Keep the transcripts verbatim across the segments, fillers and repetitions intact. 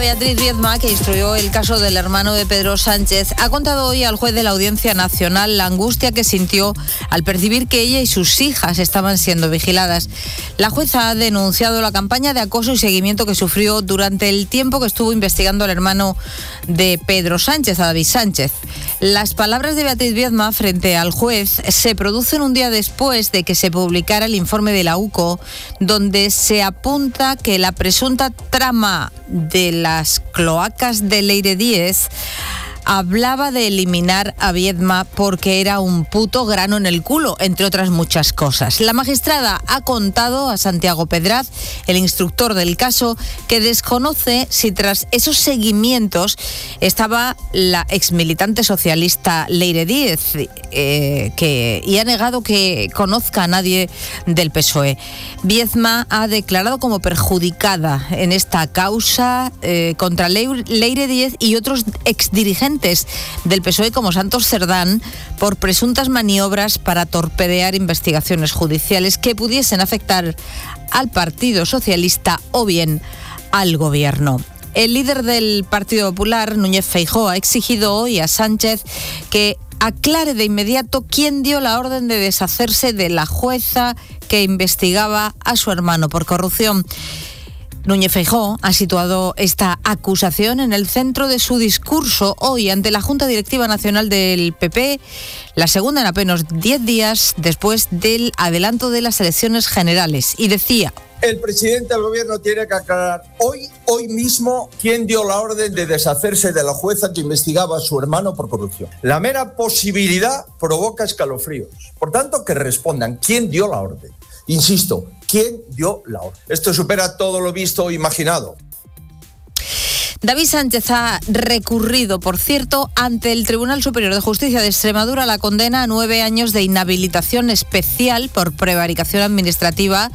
Beatriz Viedma, que instruyó el caso del hermano de Pedro Sánchez, ha contado hoy al juez de la Audiencia Nacional la angustia que sintió al percibir que ella y sus hijas estaban siendo vigiladas. La jueza ha denunciado la campaña de acoso y seguimiento que sufrió durante el tiempo que estuvo investigando al hermano de Pedro Sánchez, a David Sánchez. Las palabras de Beatriz Viedma frente al juez se producen un día después de que se publicara el informe de la U C O, donde se apunta que la presunta trama de las cloacas de Leire Díez hablaba de eliminar a Viedma porque era un puto grano en el culo, entre otras muchas cosas. La magistrada ha contado a Santiago Pedraz, el instructor del caso, que desconoce si tras esos seguimientos estaba la exmilitante socialista Leire Díez, eh, que, y ha negado que conozca a nadie del P S O E. Viedma ha declarado como perjudicada en esta causa eh, contra Leire Díez y otros exdirigentes del P S O E como Santos Cerdán por presuntas maniobras para torpedear investigaciones judiciales que pudiesen afectar al Partido Socialista o bien al Gobierno. El líder del Partido Popular, Núñez Feijóo, ha exigido hoy a Sánchez que aclare de inmediato quién dio la orden de deshacerse de la jueza que investigaba a su hermano por corrupción. Núñez Feijóo ha situado esta acusación en el centro de su discurso hoy ante la Junta Directiva Nacional del P P, la segunda en apenas diez días después del adelanto de las elecciones generales. Y decía: el presidente del gobierno tiene que aclarar hoy, hoy mismo, quién dio la orden de deshacerse de la jueza que investigaba a su hermano por corrupción. La mera posibilidad provoca escalofríos. Por tanto, que respondan quién dio la orden. Insisto, ¿quién dio la orden? Esto supera todo lo visto o imaginado. David Sánchez ha recurrido, por cierto, ante el Tribunal Superior de Justicia de Extremadura la condena a nueve años de inhabilitación especial por prevaricación administrativa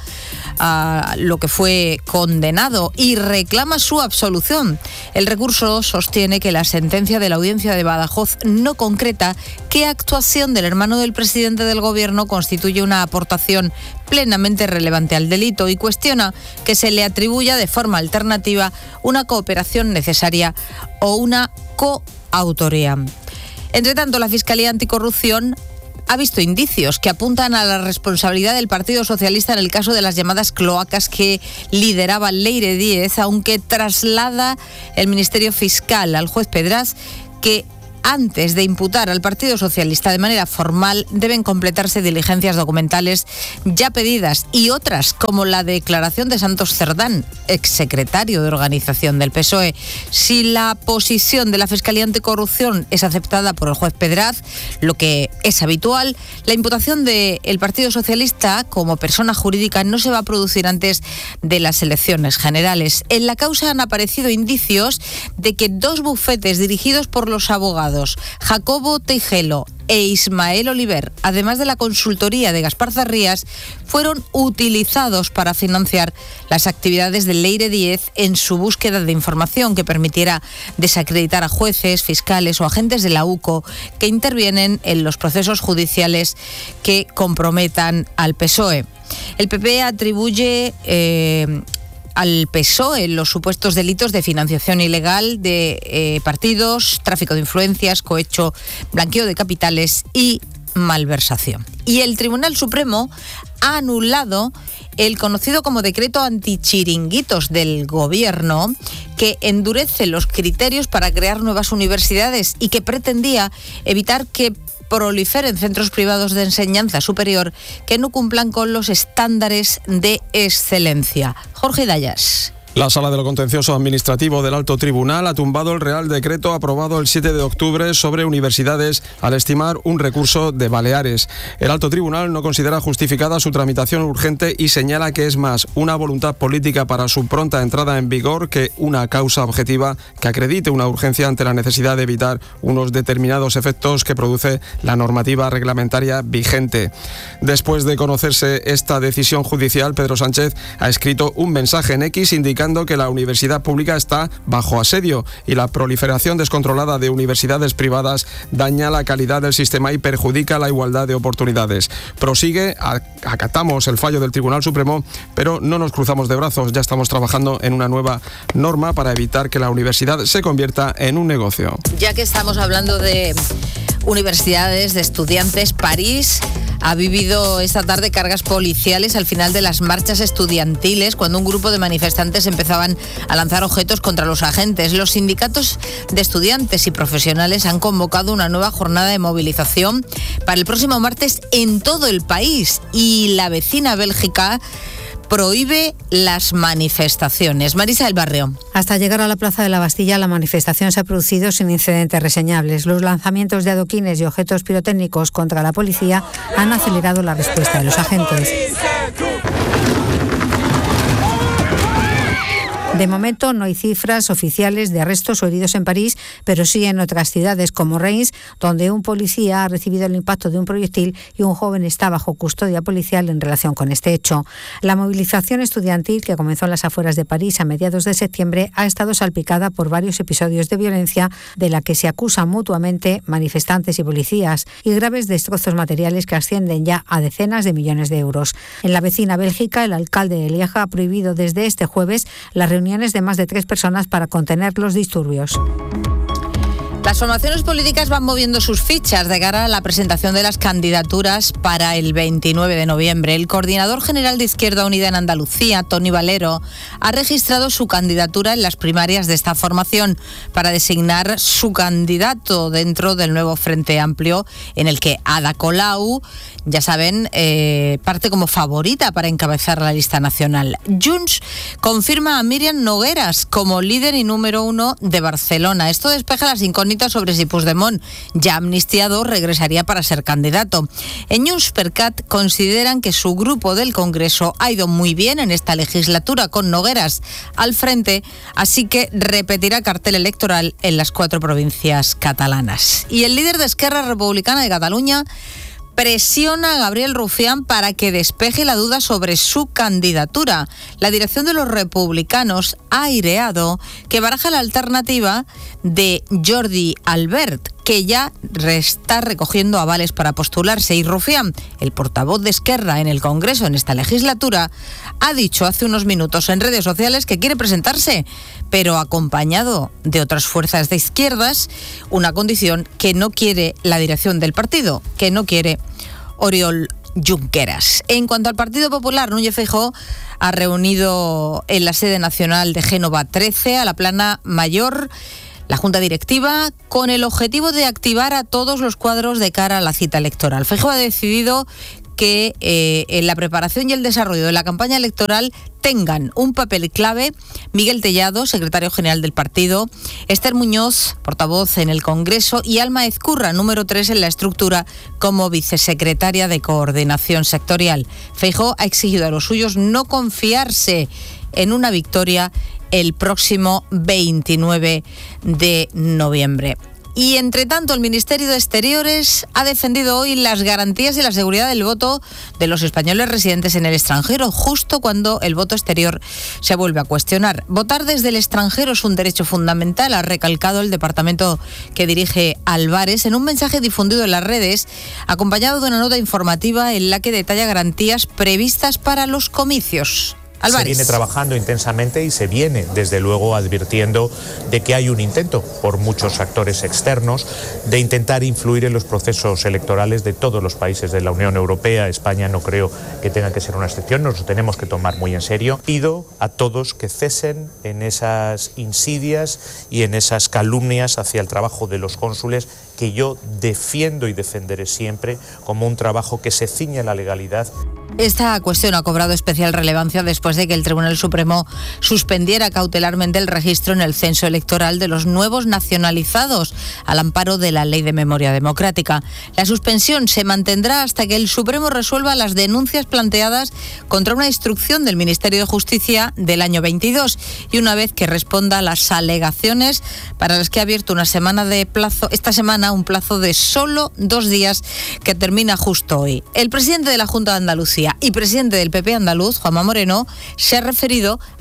a lo que fue condenado y reclama su absolución. El recurso sostiene que la sentencia de la Audiencia de Badajoz no concreta qué actuación del hermano del presidente del Gobierno constituye una aportación plenamente relevante al delito y cuestiona que se le atribuya de forma alternativa una cooperación necesaria o una coautoría. Entre tanto, la Fiscalía Anticorrupción ha visto indicios que apuntan a la responsabilidad del Partido Socialista en el caso de las llamadas cloacas que lideraba Leire Díez, aunque traslada el Ministerio Fiscal al juez Pedraz que antes de imputar al Partido Socialista de manera formal deben completarse diligencias documentales ya pedidas y otras como la declaración de Santos Cerdán, exsecretario de organización del P S O E. Si la posición de la Fiscalía Anticorrupción es aceptada por el juez Pedraz, lo que es habitual, la imputación del Partido Socialista como persona jurídica no se va a producir antes de las elecciones generales. En la causa han aparecido indicios de que dos bufetes dirigidos por los abogados Jacobo Teijelo e Ismael Oliver, además de la consultoría de Gaspar Zarrías, fueron utilizados para financiar las actividades de Leire Díez en su búsqueda de información que permitiera desacreditar a jueces, fiscales o agentes de la U C O que intervienen en los procesos judiciales que comprometan al P S O E. El P P atribuye Eh, al P S O E los supuestos delitos de financiación ilegal de eh, partidos, tráfico de influencias, cohecho, blanqueo de capitales y malversación. Y el Tribunal Supremo ha anulado el conocido como decreto antichiringuitos del Gobierno, que endurece los criterios para crear nuevas universidades y que pretendía evitar que proliferen centros privados de enseñanza superior que no cumplan con los estándares de excelencia. Jorge Dayas. La Sala de lo Contencioso Administrativo del Alto Tribunal ha tumbado el Real Decreto aprobado el siete de octubre sobre universidades al estimar un recurso de Baleares. El Alto Tribunal no considera justificada su tramitación urgente y señala que es más una voluntad política para su pronta entrada en vigor que una causa objetiva que acredite una urgencia ante la necesidad de evitar unos determinados efectos que produce la normativa reglamentaria vigente. Después de conocerse esta decisión judicial, Pedro Sánchez ha escrito un mensaje en X indicando indicando que la universidad pública está bajo asedio y la proliferación descontrolada de universidades privadas daña la calidad del sistema y perjudica la igualdad de oportunidades. Prosigue, acatamos el fallo del Tribunal Supremo, pero no nos cruzamos de brazos. Ya estamos trabajando en una nueva norma para evitar que la universidad se convierta en un negocio. Ya que estamos hablando de universidades, de estudiantes, París ha vivido esta tarde cargas policiales al final de las marchas estudiantiles, cuando un grupo de manifestantes empezaban a lanzar objetos contra los agentes. Los sindicatos de estudiantes y profesionales han convocado una nueva jornada de movilización para el próximo martes en todo el país, y la vecina Bélgica prohíbe las manifestaciones. Marisa del Barrio. Hasta llegar a la Plaza de la Bastilla, la manifestación se ha producido sin incidentes reseñables. Los lanzamientos de adoquines y objetos pirotécnicos contra la policía han acelerado la respuesta de los agentes. De momento no hay cifras oficiales de arrestos o heridos en París, pero sí en otras ciudades como Reims, donde un policía ha recibido el impacto de un proyectil y un joven está bajo custodia policial en relación con este hecho. La movilización estudiantil, que comenzó en las afueras de París a mediados de septiembre, ha estado salpicada por varios episodios de violencia de la que se acusan mutuamente manifestantes y policías, y graves destrozos materiales que ascienden ya a decenas de millones de euros. En la vecina Bélgica, el alcalde de Lieja ha prohibido desde este jueves las reuniones de más de tres personas para contener los disturbios. Las formaciones políticas van moviendo sus fichas de cara a la presentación de las candidaturas para el veintinueve de noviembre. El coordinador general de Izquierda Unida en Andalucía, Toni Valero, ha registrado su candidatura en las primarias de esta formación para designar su candidato dentro del nuevo Frente Amplio, en el que Ada Colau, ya saben, eh, parte como favorita para encabezar la lista nacional. Junts confirma a Míriam Nogueras como líder y número uno de Barcelona. Esto despeja las incógnitas sobre si Puigdemont, ya amnistiado, regresaría para ser candidato. En JxCat consideran que su grupo del Congreso ha ido muy bien en esta legislatura con Nogueras al frente, así que repetirá cartel electoral en las cuatro provincias catalanas. Y el líder de Esquerra Republicana de Cataluña presiona a Gabriel Rufián para que despeje la duda sobre su candidatura. La dirección de los republicanos ha aireado que baraja la alternativa de Jordi Albert, que ya está recogiendo avales para postularse, y Rufián, el portavoz de Esquerra en el Congreso en esta legislatura, ha dicho hace unos minutos en redes sociales que quiere presentarse, pero acompañado de otras fuerzas de izquierdas, una condición que no quiere la dirección del partido, que no quiere Oriol Junqueras. En cuanto al Partido Popular, Núñez Feijóo ha reunido en la sede nacional de Génova trece a la plana mayor la Junta Directiva con el objetivo de activar a todos los cuadros de cara a la cita electoral. Feijóo ha decidido que eh, en la preparación y el desarrollo de la campaña electoral tengan un papel clave Miguel Tellado, secretario general del partido, Esther Muñoz, portavoz en el Congreso, y Alma Ezcurra, número tres en la estructura, como vicesecretaria de Coordinación Sectorial. Feijóo ha exigido a los suyos no confiarse en una victoria el próximo veintinueve de noviembre. Y, entre tanto, el Ministerio de Exteriores ha defendido hoy las garantías y la seguridad del voto de los españoles residentes en el extranjero, justo cuando el voto exterior se vuelve a cuestionar. Votar desde el extranjero es un derecho fundamental, ha recalcado el departamento que dirige Álvarez en un mensaje difundido en las redes, acompañado de una nota informativa en la que detalla garantías previstas para los comicios. Álvarez. Se viene trabajando intensamente y se viene, desde luego, advirtiendo de que hay un intento por muchos actores externos de intentar influir en los procesos electorales de todos los países de la Unión Europea. España no creo que tenga que ser una excepción, nos lo tenemos que tomar muy en serio. Pido a todos que cesen en esas insidias y en esas calumnias hacia el trabajo de los cónsules, que yo defiendo y defenderé siempre como un trabajo que se ciñe a la legalidad. Esta cuestión ha cobrado especial relevancia después de que el Tribunal Supremo suspendiera cautelarmente el registro en el censo electoral de los nuevos nacionalizados al amparo de la Ley de Memoria Democrática. La suspensión se mantendrá hasta que el Supremo resuelva las denuncias planteadas contra una instrucción del Ministerio de Justicia del año veintidós y una vez que responda a las alegaciones para las que ha abierto una semana de plazo, esta semana un plazo de solo dos días que termina justo hoy. El presidente de la Junta de Andalucía y presidente del P P andaluz, Juanma Moreno, se ha referido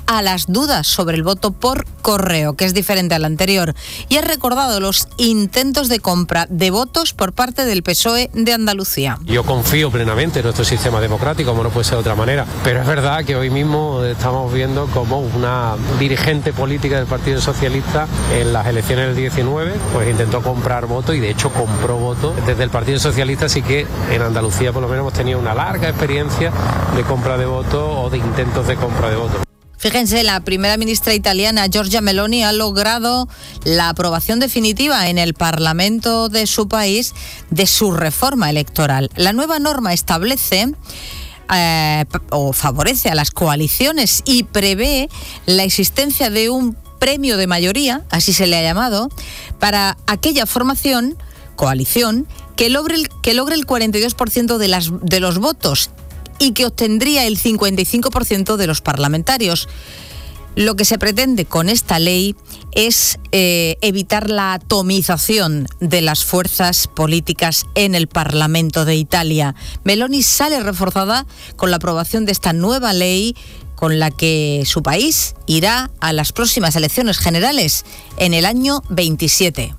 a las dudas sobre el voto por correo, que es diferente al anterior, y ha recordado los intentos de compra de votos por parte del P S O E de Andalucía. Yo confío plenamente en nuestro sistema democrático, como no puede ser de otra manera, pero es verdad que hoy mismo estamos viendo como una dirigente política del Partido Socialista en las elecciones del diecinueve pues intentó comprar votos y de hecho compró votos. Desde el Partido Socialista sí que en Andalucía por lo menos hemos tenido una larga experiencia de compra de votos o de intentos de compra de votos. Fíjense, la primera ministra italiana, Giorgia Meloni, ha logrado la aprobación definitiva en el Parlamento de su país de su reforma electoral. La nueva norma establece eh, o favorece a las coaliciones y prevé la existencia de un premio de mayoría, así se le ha llamado, para aquella formación, coalición, que logre el, que logre el cuarenta y dos por ciento de, las, de los votos y que obtendría el cincuenta y cinco por ciento de los parlamentarios. Lo que se pretende con esta ley es eh, evitar la atomización de las fuerzas políticas en el Parlamento de Italia. Meloni sale reforzada con la aprobación de esta nueva ley con la que su país irá a las próximas elecciones generales en el año veintisiete.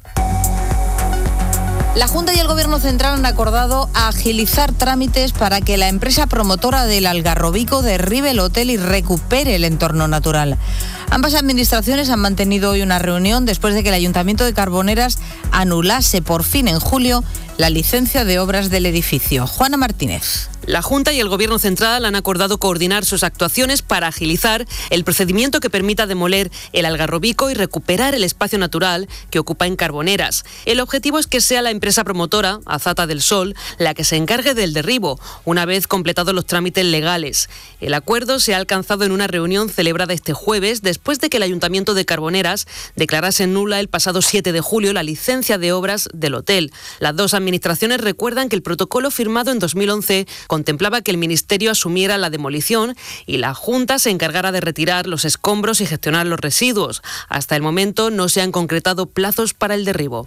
La Junta y el Gobierno Central han acordado agilizar trámites para que la empresa promotora del Algarrobico derribe el hotel y recupere el entorno natural. Ambas administraciones han mantenido hoy una reunión después de que el Ayuntamiento de Carboneras anulase por fin en julio la licencia de obras del edificio. Juana Martínez. La Junta y el Gobierno Central han acordado coordinar sus actuaciones para agilizar el procedimiento que permita demoler el Algarrobico y recuperar el espacio natural que ocupa en Carboneras. El objetivo es que sea la empresa promotora, Azata del Sol, la que se encargue del derribo, una vez completados los trámites legales. El acuerdo se ha alcanzado en una reunión celebrada este jueves, después de que el Ayuntamiento de Carboneras declarase nula el pasado siete de julio la licencia de obras del hotel. Las dos administraciones recuerdan que el protocolo firmado en dos mil once contemplaba que el Ministerio asumiera la demolición y la Junta se encargara de retirar los escombros y gestionar los residuos. Hasta el momento no se han concretado plazos para el derribo.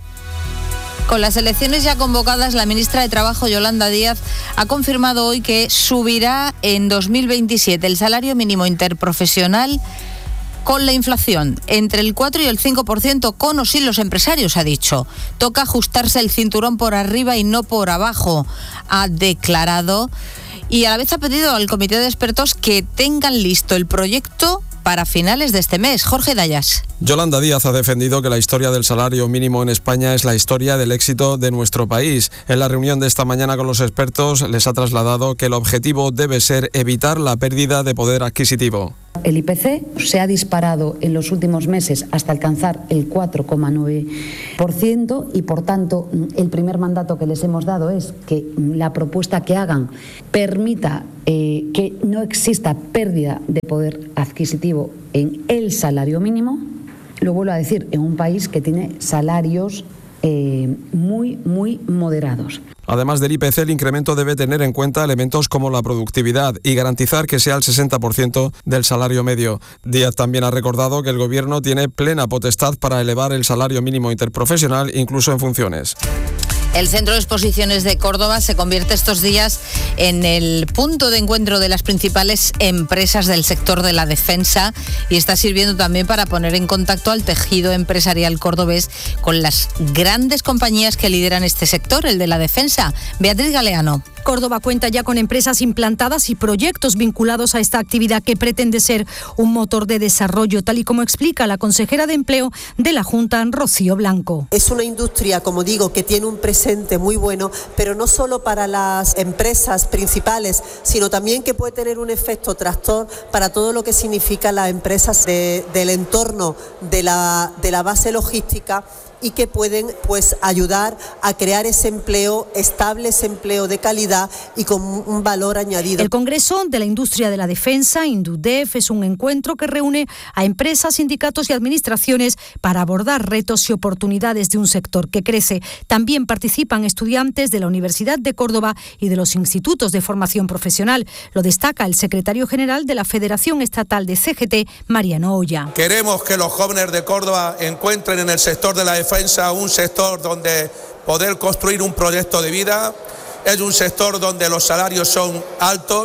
Con las elecciones ya convocadas, la ministra de Trabajo, Yolanda Díaz, ha confirmado hoy que subirá en dos mil veintisiete el salario mínimo interprofesional con la inflación, entre el cuatro y el cinco por ciento, con o sin los empresarios, ha dicho. Toca ajustarse el cinturón por arriba y no por abajo, ha declarado. Y a la vez ha pedido al comité de expertos que tengan listo el proyecto para finales de este mes. Jorge Dayas. Yolanda Díaz ha defendido que la historia del salario mínimo en España es la historia del éxito de nuestro país. En la reunión de esta mañana con los expertos les ha trasladado que el objetivo debe ser evitar la pérdida de poder adquisitivo. El I P C se ha disparado en los últimos meses hasta alcanzar el cuatro coma nueve por ciento y, por tanto, el primer mandato que les hemos dado es que la propuesta que hagan permita eh, que no exista pérdida de poder adquisitivo en el salario mínimo. Lo vuelvo a decir, en un país que tiene salarios eh, muy, muy moderados. Además del I P C, el incremento debe tener en cuenta elementos como la productividad y garantizar que sea el sesenta por ciento del salario medio. Díaz también ha recordado que el Gobierno tiene plena potestad para elevar el salario mínimo interprofesional, incluso en funciones. El Centro de Exposiciones de Córdoba se convierte estos días en el punto de encuentro de las principales empresas del sector de la defensa y está sirviendo también para poner en contacto al tejido empresarial cordobés con las grandes compañías que lideran este sector, el de la defensa. Beatriz Galeano. Córdoba cuenta ya con empresas implantadas y proyectos vinculados a esta actividad que pretende ser un motor de desarrollo, tal y como explica la consejera de Empleo de la Junta, Rocío Blanco. Es una industria, como digo, que tiene un presente muy bueno, pero no solo para las empresas principales, sino también que puede tener un efecto tractor para todo lo que significa las empresas de, del entorno de la, de la base logística, y que pueden pues ayudar a crear ese empleo estable, ese empleo de calidad y con un valor añadido. El Congreso de la Industria de la Defensa, INDUDEF, es un encuentro que reúne a empresas, sindicatos y administraciones para abordar retos y oportunidades de un sector que crece. También participan estudiantes de la Universidad de Córdoba y de los institutos de formación profesional. Lo destaca el secretario general de la Federación Estatal de C G T, Mariano Oya. Queremos que los jóvenes de Córdoba encuentren en el sector de la defensa defensa un sector donde poder construir un proyecto de vida, es un sector donde los salarios son altos,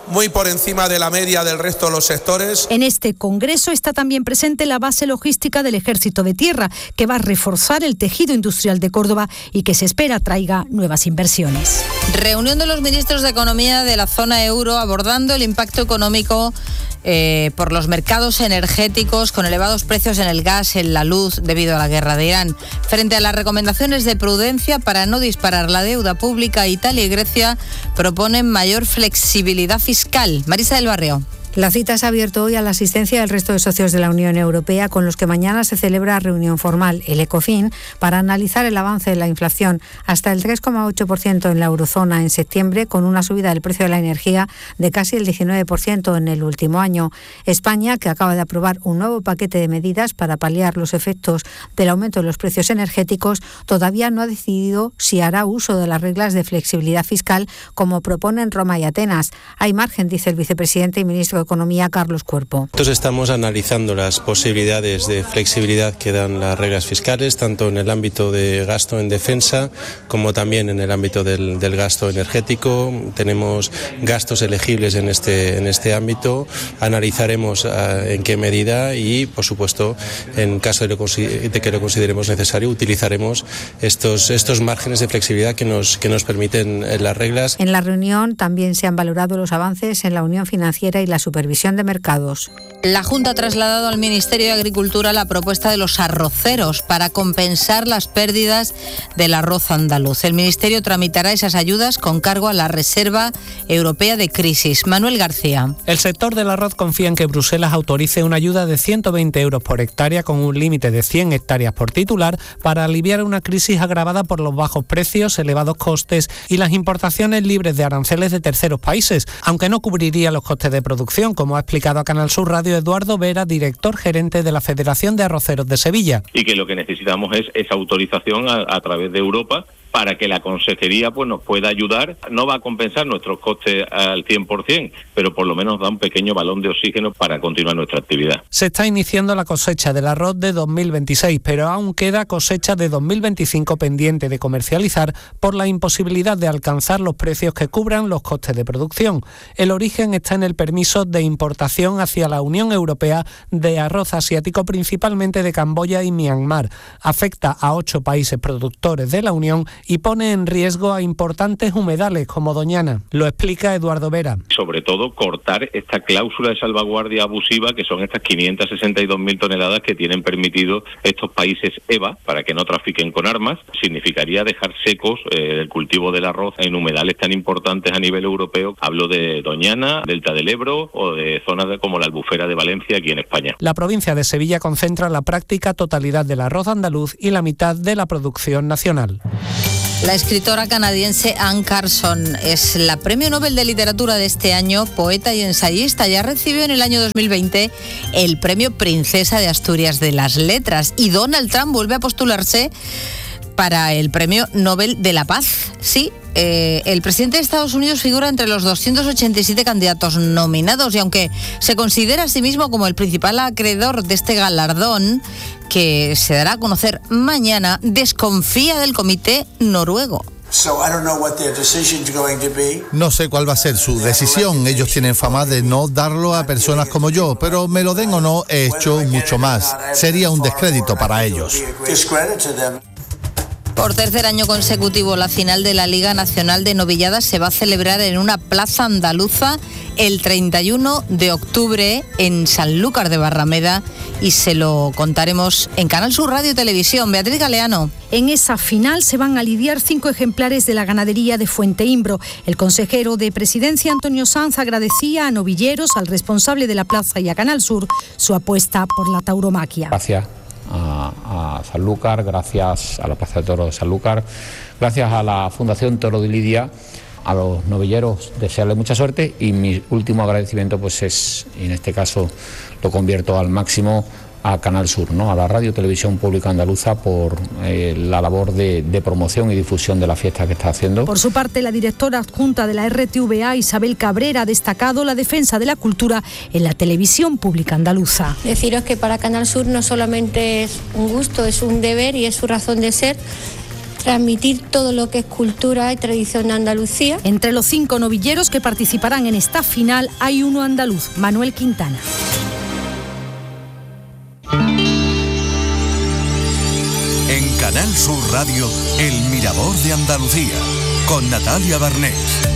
muy por encima de la media del resto de los sectores. En este congreso está también presente la base logística del Ejército de Tierra, que va a reforzar el tejido industrial de Córdoba y que se espera traiga nuevas inversiones. Reunión de los ministros de Economía de la zona euro abordando el impacto económico eh, por los mercados energéticos con elevados precios en el gas, en la luz debido a la guerra de Irán. Frente a las recomendaciones de prudencia para no disparar la deuda pública, Italia y Grecia proponen mayor flexibilidad fiscal. Marisa del Barrio. La cita se ha abierto hoy a la asistencia del resto de socios de la Unión Europea, con los que mañana se celebra reunión formal, el ECOFIN, para analizar el avance de la inflación hasta el tres coma ocho por ciento en la eurozona en septiembre, con una subida del precio de la energía de casi el diecinueve por ciento en el último año. España, que acaba de aprobar un nuevo paquete de medidas para paliar los efectos del aumento de los precios energéticos, todavía no ha decidido si hará uso de las reglas de flexibilidad fiscal como proponen Roma y Atenas. Hay margen, dice el vicepresidente y ministro de Economía, Carlos Cuerpo. Nosotros estamos analizando las posibilidades de flexibilidad que dan las reglas fiscales, tanto en el ámbito de gasto en defensa como también en el ámbito del, del gasto energético. Tenemos gastos elegibles en este, en este ámbito. Analizaremos uh, en qué medida y, por supuesto, en caso de, lo, de que lo consideremos necesario, utilizaremos estos, estos márgenes de flexibilidad que nos, que nos permiten las reglas. En la reunión también se han valorado los avances en la unión financiera y la supervisión de mercados. La Junta ha trasladado al Ministerio de Agricultura la propuesta de los arroceros para compensar las pérdidas del arroz andaluz. El Ministerio tramitará esas ayudas con cargo a la Reserva Europea de Crisis. Manuel García. El sector del arroz confía en que Bruselas autorice una ayuda de ciento veinte euros por hectárea con un límite de cien hectáreas por titular para aliviar una crisis agravada por los bajos precios, elevados costes y las importaciones libres de aranceles de terceros países, aunque no cubriría los costes de producción, como ha explicado a Canal Sur Radio Eduardo Vera, director gerente de la Federación de Arroceros de Sevilla. Y que lo que necesitamos es esa autorización a, a través de Europa para que la consejería pues nos pueda ayudar. No va a compensar nuestros costes al cien por ciento, pero por lo menos da un pequeño balón de oxígeno para continuar nuestra actividad. Se está iniciando la cosecha del arroz de dos mil veintiséis, pero aún queda cosecha de dos mil veinticinco pendiente de comercializar por la imposibilidad de alcanzar los precios que cubran los costes de producción. El origen está en el permiso de importación hacia la Unión Europea de arroz asiático, principalmente de Camboya y Myanmar. Afecta a ocho países productores de la Unión y pone en riesgo a importantes humedales como Doñana. Lo explica Eduardo Vera. Sobre todo cortar esta cláusula de salvaguardia abusiva, que son estas quinientas sesenta y dos mil toneladas que tienen permitido estos países E B A para que no trafiquen con armas. Significaría dejar secos eh, el cultivo del arroz en humedales tan importantes a nivel europeo. Hablo de Doñana, Delta del Ebro o de zonas de, como la Albufera de Valencia aquí en España. La provincia de Sevilla concentra la práctica totalidad del arroz andaluz y la mitad de la producción nacional. La escritora canadiense Anne Carson es la Premio Nobel de Literatura de este año, poeta y ensayista. Ya recibió en el año dos mil veinte el Premio Princesa de Asturias de las Letras y Donald Trump vuelve a postularse para el Premio Nobel de la Paz. Sí, eh, el presidente de Estados Unidos figura entre los doscientos ochenta y siete candidatos nominados y aunque se considera a sí mismo como el principal acreedor de este galardón, que se dará a conocer mañana, desconfía del comité noruego. No sé cuál va a ser su decisión. Ellos tienen fama de no darlo a personas como yo, pero me lo den o no, he hecho mucho más. Sería un descrédito para ellos. Por tercer año consecutivo, la final de la Liga Nacional de Novilladas se va a celebrar en una plaza andaluza el treinta y uno de octubre en Sanlúcar de Barrameda y se lo contaremos en Canal Sur Radio y Televisión. Beatriz Galeano. En esa final se van a lidiar cinco ejemplares de la ganadería de Fuenteimbro. El consejero de Presidencia, Antonio Sanz, agradecía a novilleros, al responsable de la plaza y a Canal Sur su apuesta por la tauromaquia. Gracias a, a Sanlúcar, gracias a la Plaza de Toros de Sanlúcar, gracias a la Fundación Toro de Lidia, a los novilleros desearles mucha suerte y mi último agradecimiento pues es, en este caso lo convierto al máximo, a Canal Sur, ¿no? A la Radio Televisión Pública Andaluza por eh, la labor de, de promoción y difusión de la fiesta que está haciendo. Por su parte, la directora adjunta de la R T V A, Isabel Cabrera, ha destacado la defensa de la cultura en la televisión pública andaluza. Deciros que para Canal Sur no solamente es un gusto, es un deber y es su razón de ser transmitir todo lo que es cultura y tradición de Andalucía. Entre los cinco novilleros que participarán en esta final hay uno andaluz, Manuel Quintana. En Canal Sur Radio, El Mirador de Andalucía, con Natalia Barnés.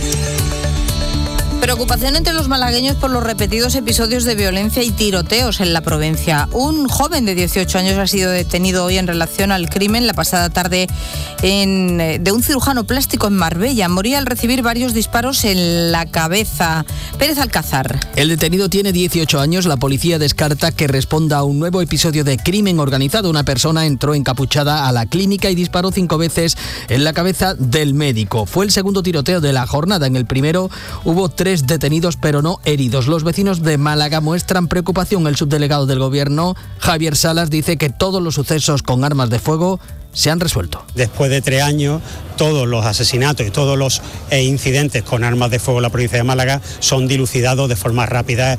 Preocupación entre los malagueños por los repetidos episodios de violencia y tiroteos en la provincia. Un joven de dieciocho años ha sido detenido hoy en relación al crimen la pasada tarde en, de un cirujano plástico en Marbella. Moría al recibir varios disparos en la cabeza. Pérez Alcázar. El detenido tiene dieciocho años. La policía descarta que responda a un nuevo episodio de crimen organizado. Una persona entró encapuchada a la clínica y disparó cinco veces en la cabeza del médico. Fue el segundo tiroteo de la jornada. En el primero hubo tres detenidos pero no heridos. Los vecinos de Málaga muestran preocupación. El subdelegado del gobierno, Javier Salas, dice que todos los sucesos con armas de fuego se han resuelto. Después de tres años, todos los asesinatos y todos los eh, incidentes con armas de fuego en la provincia de Málaga son dilucidados de forma rápida.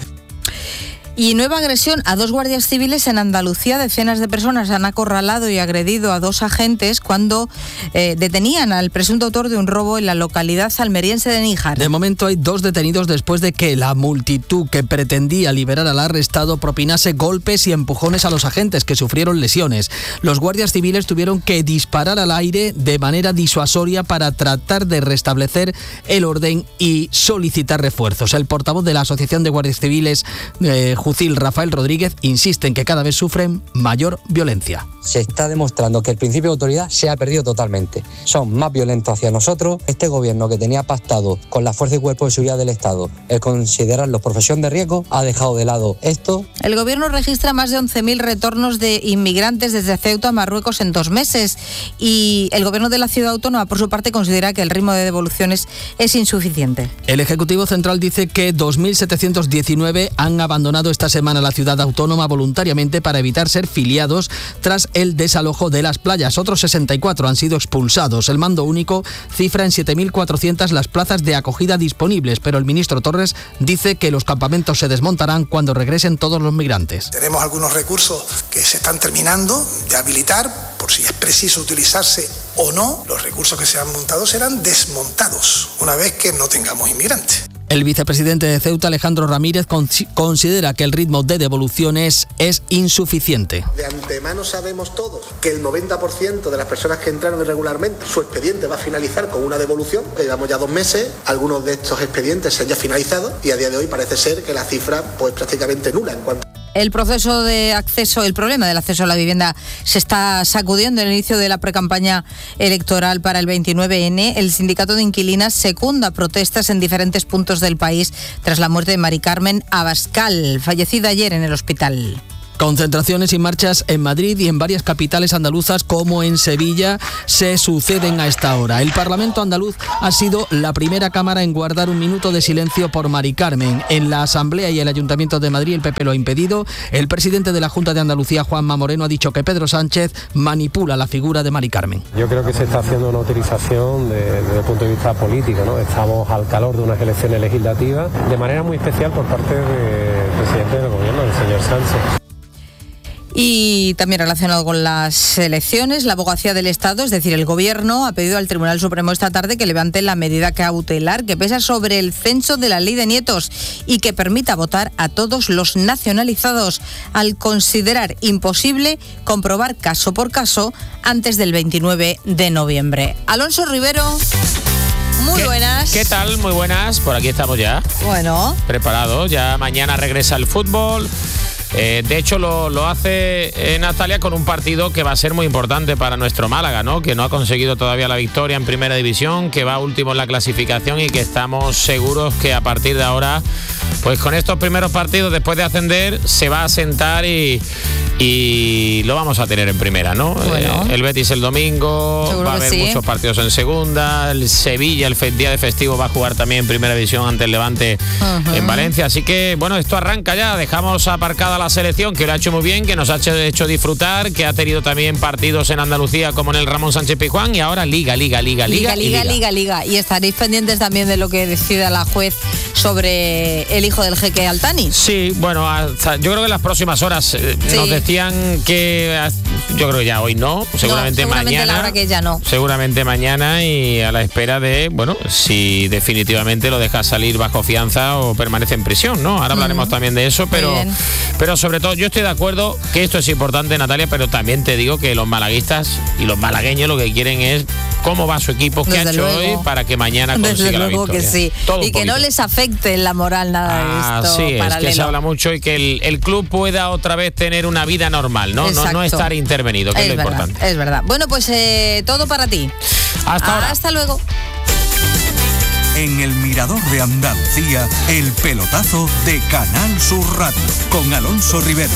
Y nueva agresión a dos guardias civiles en Andalucía. Decenas de personas han acorralado y agredido a dos agentes cuando eh, detenían al presunto autor de un robo en la localidad almeriense de Níjar. De momento hay dos detenidos después de que la multitud que pretendía liberar al arrestado propinase golpes y empujones a los agentes, que sufrieron lesiones. Los guardias civiles tuvieron que disparar al aire de manera disuasoria para tratar de restablecer el orden y solicitar refuerzos. El portavoz de la Asociación de Guardias Civiles, eh, Jucil Rafael Rodríguez, insiste en que cada vez sufren mayor violencia. Se está demostrando que el principio de autoridad se ha perdido totalmente. Son más violentos hacia nosotros. Este gobierno, que tenía pactado con la Fuerza y Cuerpo de Seguridad del Estado el considerarlos profesión de riesgo, ha dejado de lado esto. El gobierno registra más de once mil retornos de inmigrantes desde Ceuta a Marruecos en dos meses y el gobierno de la ciudad autónoma, por su parte, considera que el ritmo de devoluciones es insuficiente. El Ejecutivo Central dice que dos mil setecientos diecinueve han abandonado esta semana la ciudad autónoma voluntariamente para evitar ser filiados tras el desalojo de las playas. Otros sesenta y cuatro han sido expulsados. El mando único cifra en siete mil cuatrocientas las plazas de acogida disponibles, pero el ministro Torres dice que los campamentos se desmontarán cuando regresen todos los migrantes. Tenemos algunos recursos que se están terminando de habilitar, por si es preciso utilizarse o no. Los recursos que se han montado serán desmontados una vez que no tengamos inmigrantes. El vicepresidente de Ceuta, Alejandro Ramírez, considera que el ritmo de devoluciones es insuficiente. De antemano sabemos todos que el noventa por ciento de las personas que entraron irregularmente, su expediente va a finalizar con una devolución. Llevamos ya dos meses, algunos de estos expedientes se han ya finalizado y a día de hoy parece ser que la cifra pues prácticamente nula en cuanto... El proceso de acceso, el problema del acceso a la vivienda se está sacudiendo en el inicio de la precampaña electoral para el veintinueve ene. El sindicato de inquilinas secunda protestas en diferentes puntos del país tras la muerte de Mari Carmen Abascal, fallecida ayer en el hospital. Concentraciones y marchas en Madrid y en varias capitales andaluzas como en Sevilla se suceden a esta hora. El Parlamento andaluz ha sido la primera cámara en guardar un minuto de silencio por Mari Carmen. En la Asamblea y el Ayuntamiento de Madrid el P P lo ha impedido. El presidente de la Junta de Andalucía, Juanma Moreno, ha dicho que Pedro Sánchez manipula la figura de Mari Carmen. Yo creo que se está haciendo una utilización de, desde el punto de vista político, ¿no? Estamos al calor de unas elecciones legislativas, de manera muy especial por parte del presidente del gobierno, el señor Sánchez. Y también relacionado con las elecciones, la Abogacía del Estado, es decir, el Gobierno, ha pedido al Tribunal Supremo esta tarde que levante la medida cautelar que pesa sobre el censo de la Ley de Nietos y que permita votar a todos los nacionalizados, al considerar imposible comprobar caso por caso antes del veintinueve de noviembre. Alonso Rivero, muy ¿Qué, buenas. ¿Qué tal? Muy buenas, por aquí estamos ya. Bueno. Preparado, ya mañana regresa el fútbol. Eh, de hecho, lo, lo hace eh, Natalia con un partido que va a ser muy importante para nuestro Málaga, ¿no? Que no ha conseguido todavía la victoria en Primera División, que va último en la clasificación y que estamos seguros que a partir de ahora, pues con estos primeros partidos, después de ascender, se va a sentar y, y lo vamos a tener en Primera, ¿no? Bueno. Eh, el Betis el domingo, Seguro va a haber sí. muchos partidos en Segunda, el Sevilla el fe- día de festivo va a jugar también en Primera División ante el Levante uh-huh. en Valencia, así que, bueno, esto arranca ya, dejamos aparcada la la selección, que lo ha hecho muy bien, que nos ha hecho, hecho disfrutar, que ha tenido también partidos en Andalucía como en el Ramón Sánchez Pizjuán, y ahora Liga, Liga, Liga, Liga, Liga, Liga, y Liga. Liga, Liga. Y estaréis pendientes también de lo que decida la juez sobre el hijo del jeque Altani. Sí, bueno, hasta, yo creo que en las próximas horas eh, Sí. nos decían que, yo creo que ya hoy no, seguramente, no, seguramente mañana. la hora que ya no. Seguramente mañana, y a la espera de, bueno, si definitivamente lo deja salir bajo fianza o permanece en prisión, ¿no? Ahora hablaremos uh-huh. también de eso, pero, pero sobre todo yo estoy de acuerdo que esto es importante, Natalia, pero también te digo que los malaguistas y los malagueños lo que quieren es cómo va su equipo, qué ha hecho luego, hoy para que mañana consiga desde la luego victoria. Que sí. Todo y que poquito. no les afecte la moral nada ah, de esto. Sí, paralelo. es que se habla mucho y que el, el club pueda otra vez tener una vida normal, ¿no? No, no estar intervenido, que es, es lo verdad, importante. Es verdad. Bueno, pues eh, todo para ti. Hasta ah, ahora. Hasta luego. En el Mirador de Andalucía, el pelotazo de Canal Sur Radio, con Alonso Rivero.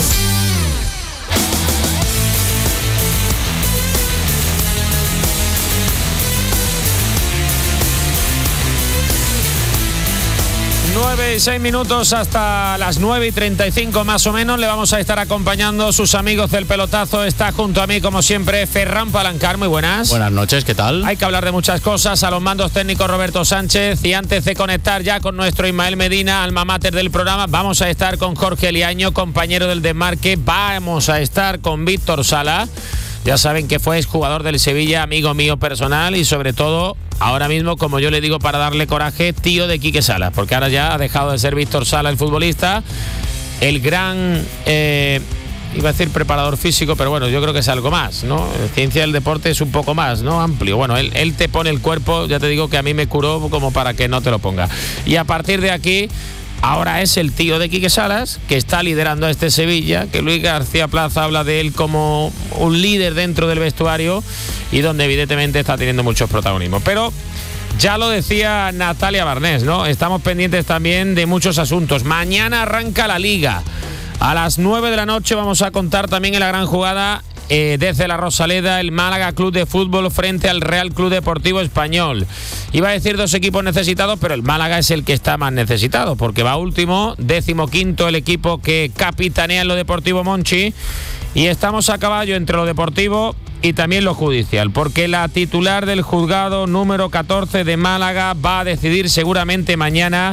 nueve y seis minutos hasta las nueve y treinta y cinco más o menos. Le vamos a estar acompañando sus amigos del pelotazo. Está junto a mí, como siempre, Ferran Palancar. Muy buenas. Buenas noches, ¿qué tal? Hay que hablar de muchas cosas. A los mandos técnicos Roberto Sánchez. Y antes de conectar ya con nuestro Ismael Medina, alma mater del programa, vamos a estar con Jorge Liaño, compañero del Desmarque. Vamos a estar con Víctor Sala. Ya saben que fue exjugador del Sevilla, amigo mío personal y sobre todo, ahora mismo, como yo le digo para darle coraje, tío de Quique Salas, porque ahora ya ha dejado de ser Víctor Sala el futbolista, el gran, eh, iba a decir preparador físico, pero bueno, yo creo que es algo más, ¿no? Ciencia del deporte es un poco más, ¿no? Amplio. Bueno, él, él te pone el cuerpo, ya te digo que a mí me curó como para que no te lo ponga. Y a partir de aquí... Ahora es el tío de Quique Salas, que está liderando a este Sevilla, que Luis García Plaza habla de él como un líder dentro del vestuario y donde evidentemente está teniendo muchos protagonismos. Pero ya lo decía Natalia Barnés, ¿no? Estamos pendientes también de muchos asuntos. Mañana arranca la Liga. A las nueve de la noche vamos a contar también en la gran jugada eh, desde la Rosaleda, el Málaga Club de Fútbol frente al Real Club Deportivo Español. Iba a decir dos equipos necesitados, pero el Málaga es el que está más necesitado, porque va último, décimo quinto el equipo que capitanea en lo deportivo Monchi, y estamos a caballo entre lo deportivo y también lo judicial, porque la titular del juzgado número catorce de Málaga va a decidir seguramente mañana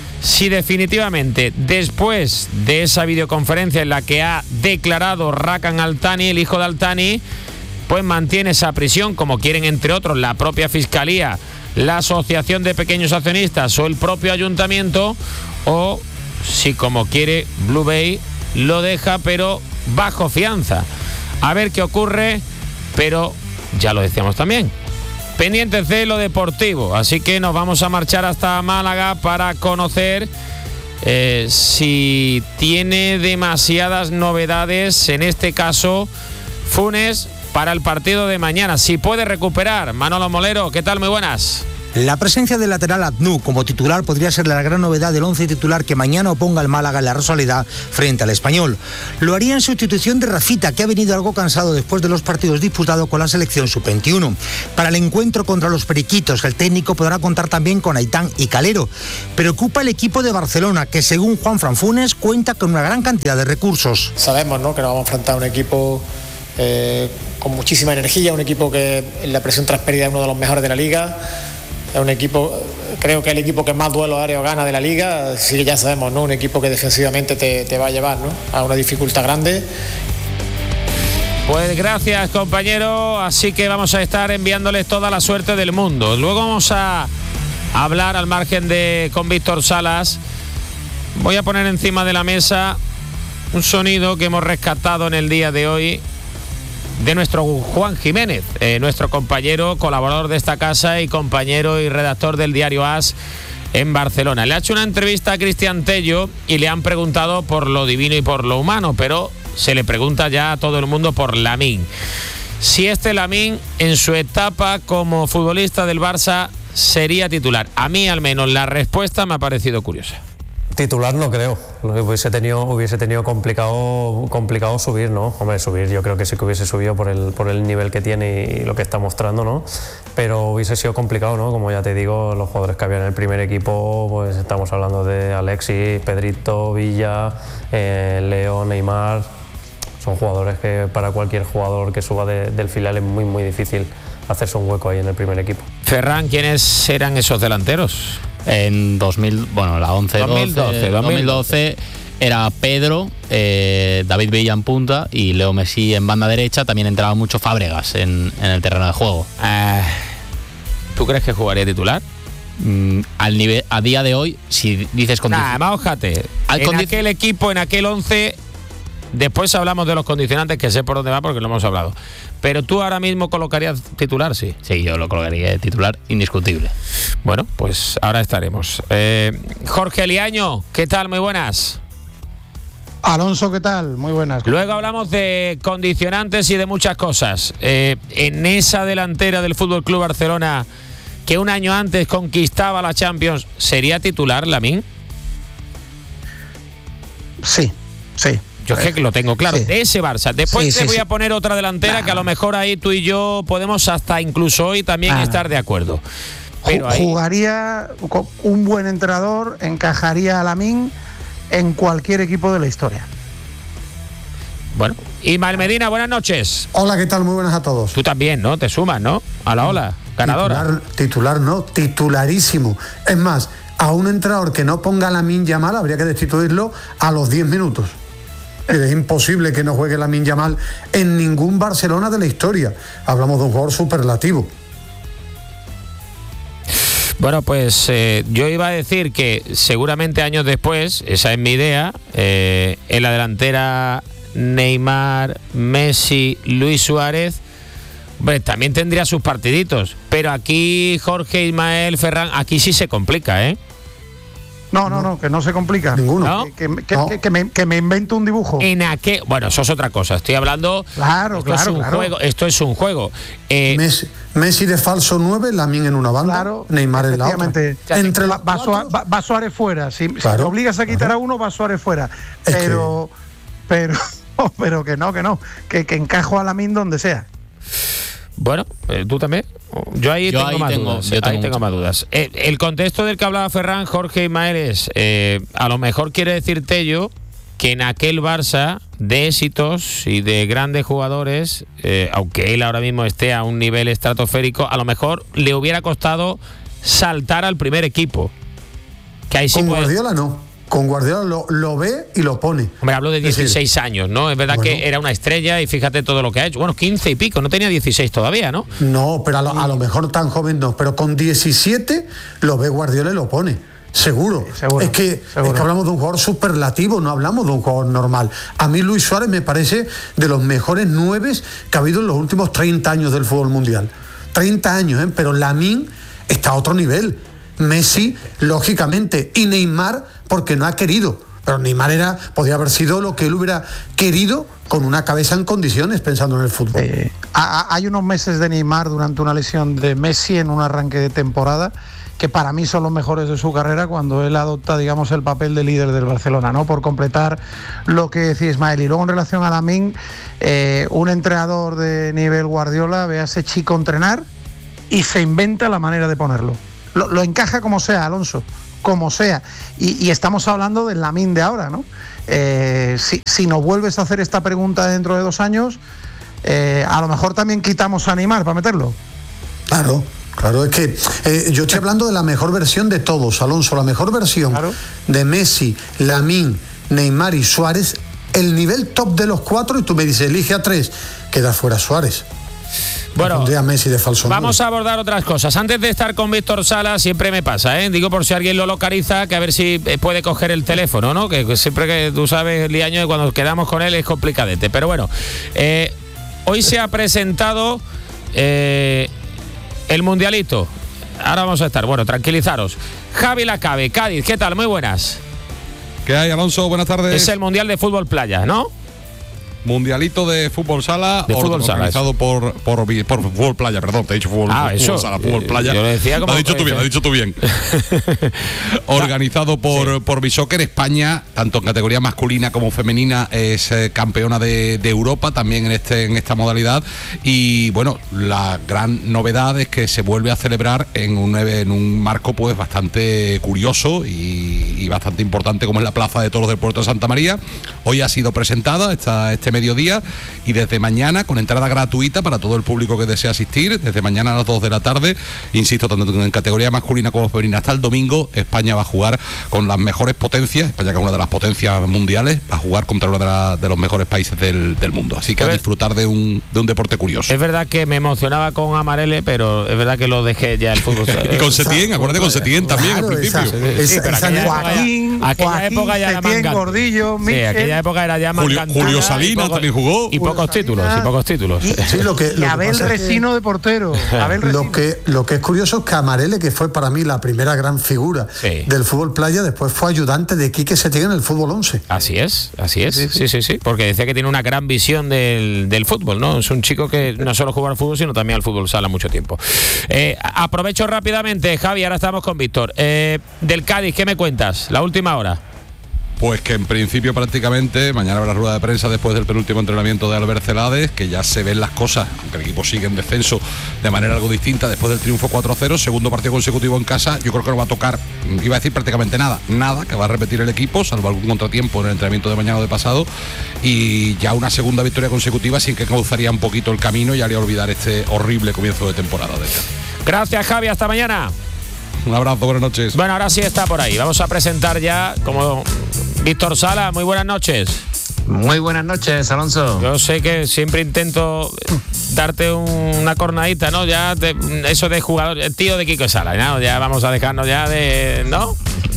si definitivamente, después de esa videoconferencia en la que ha declarado Rakan Altani, el hijo de Altani, pues mantiene esa prisión, como quieren entre otros la propia Fiscalía, la Asociación de Pequeños Accionistas o el propio Ayuntamiento, o si como quiere Blue Bay lo deja pero bajo fianza. A ver qué ocurre, pero ya lo decíamos también, pendientes de lo deportivo, así que nos vamos a marchar hasta Málaga para conocer eh, si tiene demasiadas novedades, en este caso Funes, para el partido de mañana, si puede recuperar. Manolo Molero, ¿qué tal? Muy buenas. La presencia del lateral Adnú como titular podría ser la gran novedad del once titular que mañana oponga al Málaga en la Rosaleda frente al Español. Lo haría en sustitución de Rafita, que ha venido algo cansado después de los partidos disputados con la selección sub veintiuno. Para el encuentro contra los Periquitos, el técnico podrá contar también con Aitán y Calero. Preocupa el equipo de Barcelona, que según Juanfran Funes cuenta con una gran cantidad de recursos. Sabemos, ¿no?, que nos vamos a enfrentar a un equipo eh, con muchísima energía, un equipo que en la presión tras pérdida es uno de los mejores de la liga. Es un equipo, creo que es el equipo que más duelos aéreos gana de la liga, sí que ya sabemos, ¿no? Un equipo que defensivamente te, te va a llevar, ¿no?, a una dificultad grande. Pues gracias, compañero, así que vamos a estar enviándoles toda la suerte del mundo. Luego vamos a hablar al margen de con Víctor Salas. Voy a poner encima de la mesa un sonido que hemos rescatado en el día de hoy de nuestro Juan Jiménez, eh, nuestro compañero, colaborador de esta casa y compañero y redactor del diario As en Barcelona. Le ha hecho una entrevista a Cristian Tello y le han preguntado por lo divino y por lo humano, pero se le pregunta ya a todo el mundo por Lamine. Si este Lamine en su etapa como futbolista del Barça sería titular. A mí al menos la respuesta me ha parecido curiosa. Titular no creo, hubiese tenido, hubiese tenido complicado, complicado subir, ¿no? Hombre, subir yo creo que sí que hubiese subido por el, por el nivel que tiene y lo que está mostrando, ¿no? Pero hubiese sido complicado, ¿no? Como ya te digo, los jugadores que había en el primer equipo, pues estamos hablando de Alexis, Pedrito, Villa, eh, Leo, Neymar, son jugadores que para cualquier jugador que suba de, del filial es muy muy difícil hacerse un hueco ahí en el primer equipo. Ferran, ¿quiénes eran esos delanteros? En dos mil, bueno, la once doce, dos mil doce era Pedro, eh, David Villa en punta y Leo Messi en banda derecha. También entraba mucho Fábregas en, en el terreno de juego. Uh, ¿Tú crees que jugaría titular? Mm, al nivel, a día de hoy, si dices con Nah, más ojate. En condi- aquel equipo, en aquel once, después hablamos de los condicionantes, que sé por dónde va porque lo hemos hablado. Pero tú ahora mismo colocarías titular, sí. Sí, yo lo colocaría de titular indiscutible. Bueno, pues ahora estaremos. Eh, Jorge Liaño, ¿qué tal? Muy buenas. Alonso, ¿qué tal? Muy buenas. Luego hablamos de condicionantes y de muchas cosas. Eh, en esa delantera del F C Barcelona, que un año antes conquistaba la Champions, ¿sería titular Lamine? Sí, sí. Yo es que lo tengo claro, sí. De ese Barça. Después sí, te sí, voy sí. a poner otra delantera nah. que a lo mejor ahí tú y yo podemos hasta incluso hoy también nah. estar de acuerdo. Pero ahí... Jugaría con un buen entrenador, encajaría a Lamine en cualquier equipo de la historia. Bueno, Ismael Medina, buenas noches. Hola, ¿qué tal? Muy buenas a todos. Tú también, ¿no? Te sumas, ¿no? A la ola, ganadora. Titular, titular no, titularísimo. Es más, a un entrenador que no ponga a Lamine Yamal habría que destituirlo a los diez minutos. Es imposible que no juegue Lamine Yamal en ningún Barcelona de la historia. Hablamos de un jugador superlativo. Bueno, pues eh, yo iba a decir que seguramente años después, esa es mi idea, eh, en la delantera Neymar, Messi, Luis Suárez, pues también tendría sus partiditos. Pero aquí Jorge, Ismael, Ferran, aquí sí se complica, ¿eh? No, no, no, que no se complica. Ninguno. ¿No? Que, que, que, no. que, que, me, que me invento un dibujo. En aquel, bueno, eso es otra cosa. Estoy hablando. Claro, esto claro, es un claro. juego. Esto es un juego. Eh, Messi, Messi de falso nueve, Lamine en una banda, claro, Neymar en la otra. Entre va, va, Suárez, va, va Suárez fuera. Si, claro, si te obligas a quitar claro. a uno, va Suárez fuera. Pero, que... pero, pero que no, que no, que, que encajo a Lamine donde sea. Bueno, eh, tú también. Yo ahí yo tengo ahí más tengo, dudas. Yo tengo ahí tengo más dudas. Eh, el contexto del que hablaba Ferran, Jorge Ismael es, eh, a lo mejor quiere decir Tello que en aquel Barça de éxitos y de grandes jugadores, eh, aunque él ahora mismo esté a un nivel estratosférico, a lo mejor le hubiera costado saltar al primer equipo. Que ahí sí Con puede... Guardiola no. Con Guardiola lo, lo ve y lo pone. Hombre, hablo de dieciséis decir, años, ¿no? Es verdad bueno. que era una estrella y fíjate todo lo que ha hecho. Bueno, quince y pico, no tenía dieciséis todavía, ¿no? No, pero a lo, a lo mejor tan joven no. Pero con diecisiete lo ve Guardiola y lo pone. Seguro. Sí, seguro es, que, seguro. es que hablamos de un jugador superlativo, no hablamos de un jugador normal. A mí Luis Suárez me parece de los mejores nueves que ha habido en los últimos treinta años del fútbol mundial. treinta años, ¿eh? Pero Lamine está a otro nivel. Messi, lógicamente, y Neymar, porque no ha querido. Pero Neymar era, podía haber sido lo que él hubiera querido con una cabeza en condiciones, pensando en el fútbol. Eh, hay unos meses de Neymar durante una lesión de Messi en un arranque de temporada que para mí son los mejores de su carrera cuando él adopta, digamos, el papel de líder del Barcelona, ¿no? Por completar lo que decía Ismael. Y luego en relación a Lamine, eh, un entrenador de nivel Guardiola ve a ese chico entrenar y se inventa la manera de ponerlo. Lo, lo encaja como sea, Alonso, como sea. Y, y estamos hablando del Lamine de ahora, ¿no? Eh, si, si nos vuelves a hacer esta pregunta dentro de dos años, eh, a lo mejor también quitamos a Neymar para meterlo. Claro, claro, es que eh, yo estoy hablando de la mejor versión de todos, Alonso, la mejor versión claro. de Messi, Lamine, Neymar y Suárez, el nivel top de los cuatro, y tú me dices, elige a tres, queda fuera Suárez. Bueno, a Messi de falso vamos a abordar otras cosas. Antes de estar con Víctor Sala, siempre me pasa, ¿eh? Digo por si alguien lo localiza, que a ver si puede coger el teléfono, ¿no? Que siempre que tú sabes, Liaño, cuando quedamos con él es complicadete. Pero bueno, eh, hoy se ha presentado eh, el Mundialito. Ahora vamos a estar, bueno, tranquilizaros. Javi Lacabe, Cádiz, ¿qué tal? Muy buenas. ¿Qué hay, Alonso? Buenas tardes. Es el Mundial de Fútbol Playa, ¿no? Mundialito de fútbol sala, de fútbol organizado sala, por, por, por, por fútbol playa, perdón, te he dicho fútbol, ah, fútbol eso. sala, fútbol playa. Yo lo decía como lo has dicho tú bien, lo has dicho tú bien. Organizado por, sí. por Bisoccer. España, tanto en categoría masculina como femenina, es eh, campeona de, de Europa también en este en esta modalidad. Y bueno, la gran novedad es que se vuelve a celebrar en un, en un marco pues bastante curioso y, y bastante importante, como es la Plaza de Toros del Puerto de Santa María. Hoy ha sido presentada esta, este mediodía, y desde mañana, con entrada gratuita para todo el público que desea asistir, desde mañana a las dos de la tarde, insisto, tanto en categoría masculina como femenina, hasta el domingo, España va a jugar con las mejores potencias. España, que es una de las potencias mundiales, va a jugar contra uno de, la, de los mejores países del, del mundo. Así que a disfrutar de un, de un deporte curioso. Es verdad que me emocionaba con Amarele, pero es verdad que lo dejé ya el fútbol. Y con Setién, acuérdate, con Setién también al principio. Sí, pero aquella Joaquín, aquella Joaquín, época ya era Setién, más Gordillo, sí, Michel. aquella época era ya más Julio, Julio Salinas también jugó. Y pocos títulos, y pocos títulos. Sí, lo que, y lo Abel que Resino es que, de portero. Abel Resino. Lo que, lo que es curioso es que Amarele, que fue para mí la primera gran figura sí. del fútbol playa, después fue ayudante de Quique Setién en el fútbol once. Así es, así es, sí sí. sí, sí, sí, porque decía que tiene una gran visión del, del fútbol, ¿no? Es un chico que no solo juega al fútbol, sino también al fútbol sala mucho tiempo. Eh, aprovecho rápidamente, Javi, ahora estamos con Víctor. Eh, del Cádiz, ¿qué me cuentas? La última hora. Pues que en principio prácticamente mañana habrá rueda de prensa después del penúltimo entrenamiento de Albert Celades, que ya se ven las cosas, aunque el equipo sigue en descenso de manera algo distinta después del triunfo cuatro cero, segundo partido consecutivo en casa. Yo creo que no va a tocar, iba a decir prácticamente nada, nada, que va a repetir el equipo, salvo algún contratiempo en el entrenamiento de mañana o de pasado, y ya una segunda victoria consecutiva sin que causaría un poquito el camino y haría olvidar este horrible comienzo de temporada de este. Gracias, Javi, hasta mañana. Un abrazo, buenas noches. Bueno, ahora sí está por ahí. Vamos a presentar ya como Víctor Sala. Muy buenas noches. Muy buenas noches, Alonso. Yo sé que siempre intento darte una cornadita, ¿no? Ya de, eso de jugador, el tío de Kiko Sala, ¿no? Ya vamos a dejarnos ya de... ¿no?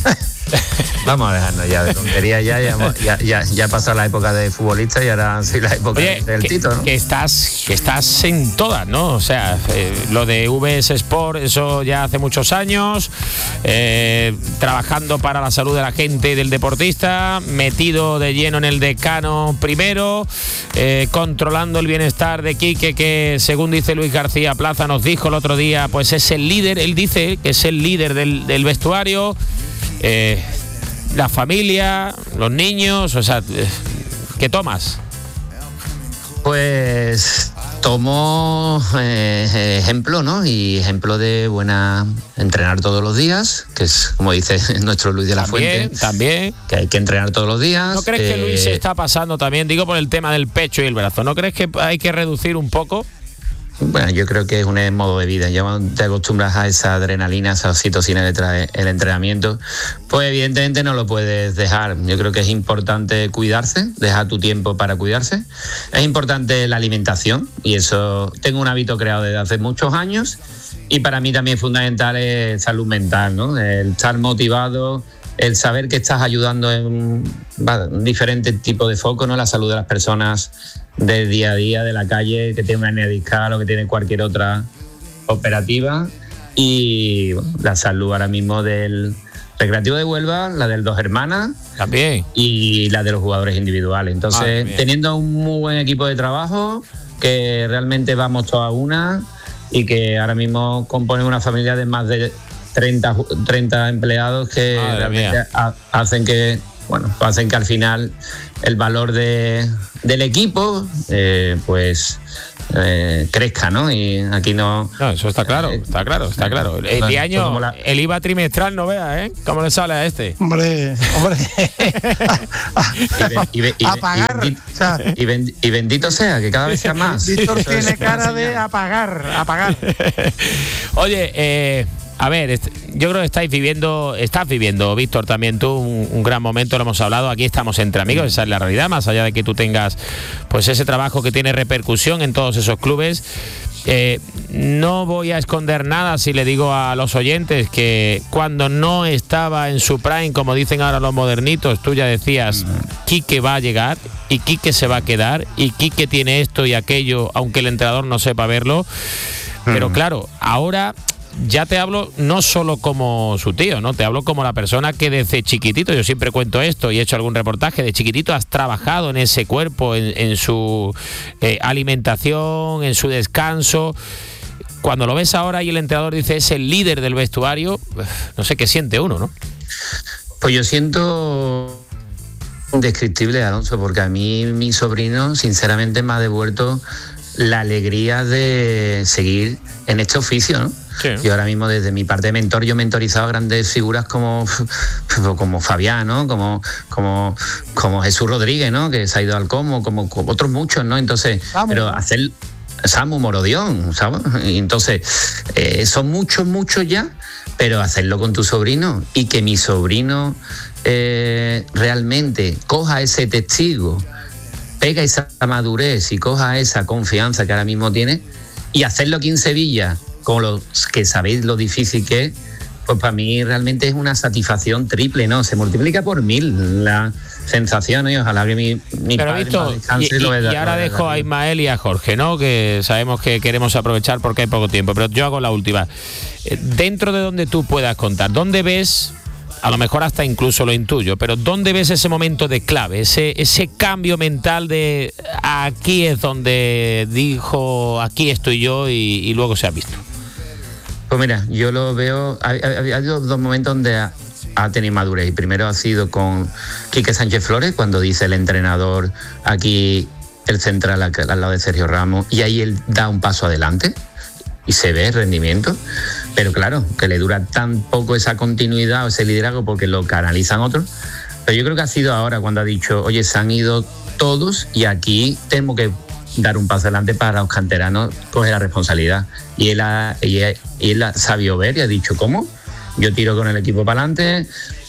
Vamos a dejarnos ya de tontería, ya ya, ya, ya, ya pasó la época de futbolista y ahora sí la época Oye, del que, Tito, ¿no? Que estás, que estás en todas, ¿no? O sea, eh, lo de V S Sport, eso ya hace muchos años, eh, trabajando para la salud de la gente y del deportista, metido de lleno en el Decano primero, eh, controlando el bienestar de Quique, que según dice Luis García Plaza, nos dijo el otro día, pues es el líder, él dice que es el líder del, del vestuario. Eh, la familia, los niños, o sea, ¿qué tomas? Pues tomo eh, ejemplo, ¿no? Y ejemplo de buena entrenar todos los días, que es como dice nuestro Luis de la también, Fuente. También. Que hay que entrenar todos los días. ¿No crees eh, que Luis se está pasando también? Digo por el tema del pecho y el brazo. ¿No crees que hay que reducir un poco? Bueno, yo creo que es un modo de vida. Ya cuando te acostumbras a esa adrenalina, a esa oxitocina que trae el entrenamiento, pues evidentemente no lo puedes dejar. Yo creo que es importante cuidarse, dejar tu tiempo para cuidarse. Es importante la alimentación, y eso tengo un hábito creado desde hace muchos años, y para mí también es fundamental es salud mental, ¿no? El estar motivado, el saber que estás ayudando en un diferente tipo de foco, ¿no? La salud de las personas del día a día, de la calle, que tiene una hernia discal o que tiene cualquier otra operativa, y bueno, la salud ahora mismo del Recreativo de Huelva, la del Dos Hermanas también, y la de los jugadores individuales. Entonces, ah, teniendo un muy buen equipo de trabajo, que realmente vamos todas a una, y que ahora mismo componen una familia de más de treinta, treinta empleados que Madre realmente ha, hacen que bueno hacen que al final el valor de, del equipo eh, pues eh, crezca, ¿no? Y aquí no... No, eso está claro, eh, está claro, está claro. El de año, la... el I V A trimestral, no veas, ¿eh? ¿Cómo le sale a este? Hombre, hombre. y, be, y, be, y, apagar. Y, o sea, y, bend, y bendito sea, que cada vez sea más. Víctor tiene cara de apagar, apagar. Oye, eh... a ver, yo creo que estáis viviendo, estás viviendo, Víctor, también tú, un, un gran momento, lo hemos hablado, aquí estamos entre amigos, esa es la realidad, más allá de que tú tengas pues ese trabajo que tiene repercusión en todos esos clubes. Eh, no voy a esconder nada si le digo a los oyentes que cuando no estaba en su prime, como dicen ahora los modernitos, tú ya decías, Quique va a llegar y Quique se va a quedar y Quique tiene esto y aquello, aunque el entrenador no sepa verlo. Pero claro, ahora... ya te hablo no solo como su tío, ¿no? Te hablo como la persona que desde chiquitito, yo siempre cuento esto y he hecho algún reportaje, de chiquitito has trabajado en ese cuerpo, en, en su eh, alimentación, en su descanso. Cuando lo ves ahora y el entrenador dice es el líder del vestuario, no sé qué siente uno, ¿no? Pues yo siento indescriptible, Alonso, porque a mí mi sobrino sinceramente me ha devuelto la alegría de seguir en este oficio, ¿no? Sí. Yo ahora mismo desde mi parte de mentor, yo he mentorizado a grandes figuras como, como Fabián, ¿no? Como, como, como Jesús Rodríguez, ¿no? Que se ha ido al Como, como, como otros muchos, ¿no? Entonces, Vamos. pero hacer Samu Morodión, ¿sabes? Y entonces, eh, son muchos, muchos ya, pero hacerlo con tu sobrino y que mi sobrino eh, realmente coja ese testigo, pega esa madurez y coja esa confianza que ahora mismo tiene y hacerlo aquí en Sevilla, con los que sabéis lo difícil que es, pues para mí realmente es una satisfacción triple, ¿no? Se multiplica por mil la sensación y ojalá que mi, mi Pero padre visto, descanse y, y, lo vea, y ahora lo dejo a Ismael y a Jorge, ¿no? Que sabemos que queremos aprovechar porque hay poco tiempo, pero yo hago la última. Dentro de donde tú puedas contar, ¿dónde ves, a lo mejor hasta incluso lo intuyo, pero dónde ves ese momento de clave, ese, ese cambio mental de aquí es donde dijo, aquí estoy yo y, y luego se ha visto? Pues mira, yo lo veo, ha, ha, ha habido dos momentos donde ha, ha tenido madurez. Y primero ha sido con Quique Sánchez Flores, cuando dice el entrenador aquí, el central al, al lado de Sergio Ramos, y ahí él da un paso adelante y se ve el rendimiento. Pero claro, que le dura tan poco esa continuidad o ese liderazgo porque lo canalizan otros. Pero yo creo que ha sido ahora cuando ha dicho, oye, se han ido todos y aquí tenemos que dar un paso adelante para los canteranos coger la responsabilidad. Y él ha, y él, y él ha sabido ver y ha dicho, ¿cómo? Yo tiro con el equipo para adelante,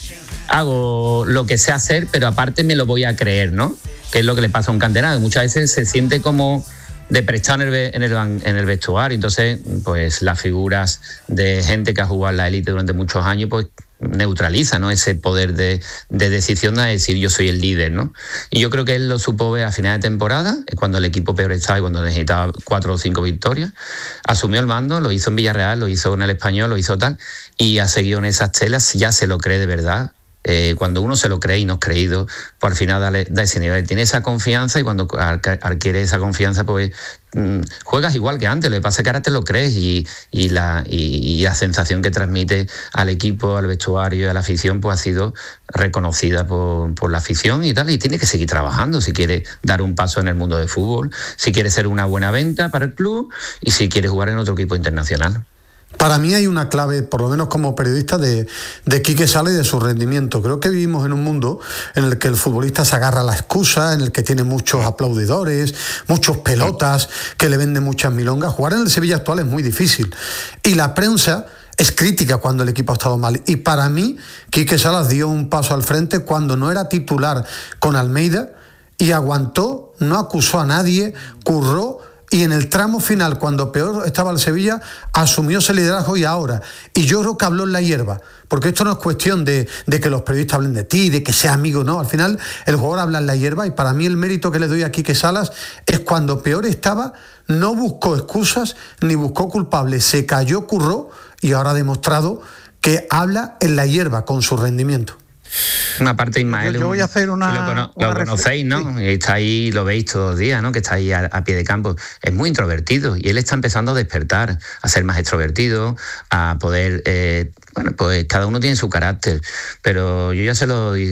hago lo que sé hacer, pero aparte me lo voy a creer, ¿no? Que es lo que le pasa a un canterano. Muchas veces se siente como de prestado en el, en, el, en el vestuario. Entonces, pues las figuras de gente que ha jugado en la élite durante muchos años, pues neutraliza, ¿no? Ese poder de, de decisión de decir yo soy el líder, ¿no? Y yo creo que él lo supo ver a final de temporada, cuando el equipo peor estaba y cuando necesitaba cuatro o cinco victorias, asumió el mando, lo hizo en Villarreal, lo hizo en el Español, lo hizo tal, y ha seguido en esas telas, ya se lo cree de verdad. Eh, cuando uno se lo cree y no es creído, pues al final da, da ese nivel, tiene esa confianza y cuando adquiere esa confianza, pues mmm, juegas igual que antes. Lo que pasa es que ahora te lo crees y, y, la, y, y la sensación que transmite al equipo, al vestuario y a la afición, pues ha sido reconocida por, por la afición y tal, y tiene que seguir trabajando si quiere dar un paso en el mundo del fútbol, si quiere ser una buena venta para el club y si quiere jugar en otro equipo internacional. Para mí hay una clave, por lo menos como periodista, de, de Quique Sala y de su rendimiento. Creo que vivimos en un mundo en el que el futbolista se agarra a la excusa, en el que tiene muchos aplaudidores, muchos pelotas, que le venden muchas milongas. Jugar en el Sevilla actual es muy difícil. Y la prensa es crítica cuando el equipo ha estado mal. Y para mí, Quique Salas dio un paso al frente cuando no era titular con Almeida y aguantó, no acusó a nadie, curró. Y en el tramo final, cuando peor estaba el Sevilla, asumió ese liderazgo y ahora. Y yo creo que habló en la hierba, porque esto no es cuestión de, de que los periodistas hablen de ti, de que sea amigo, no. Al final, el jugador habla en la hierba y para mí el mérito que le doy a Quique Salas es cuando peor estaba, no buscó excusas ni buscó culpables. Se cayó, curró y ahora ha demostrado que habla en la hierba con su rendimiento. Una parte, Ismael, yo, yo voy a hacer una, lo, cono, una lo conocéis, ¿no? Sí. Está ahí, lo veis todos los días, ¿no? Que está ahí a, a pie de campo. Es muy introvertido y él está empezando a despertar, a ser más extrovertido, a poder... Eh, bueno, pues cada uno tiene su carácter, pero yo ya se lo di,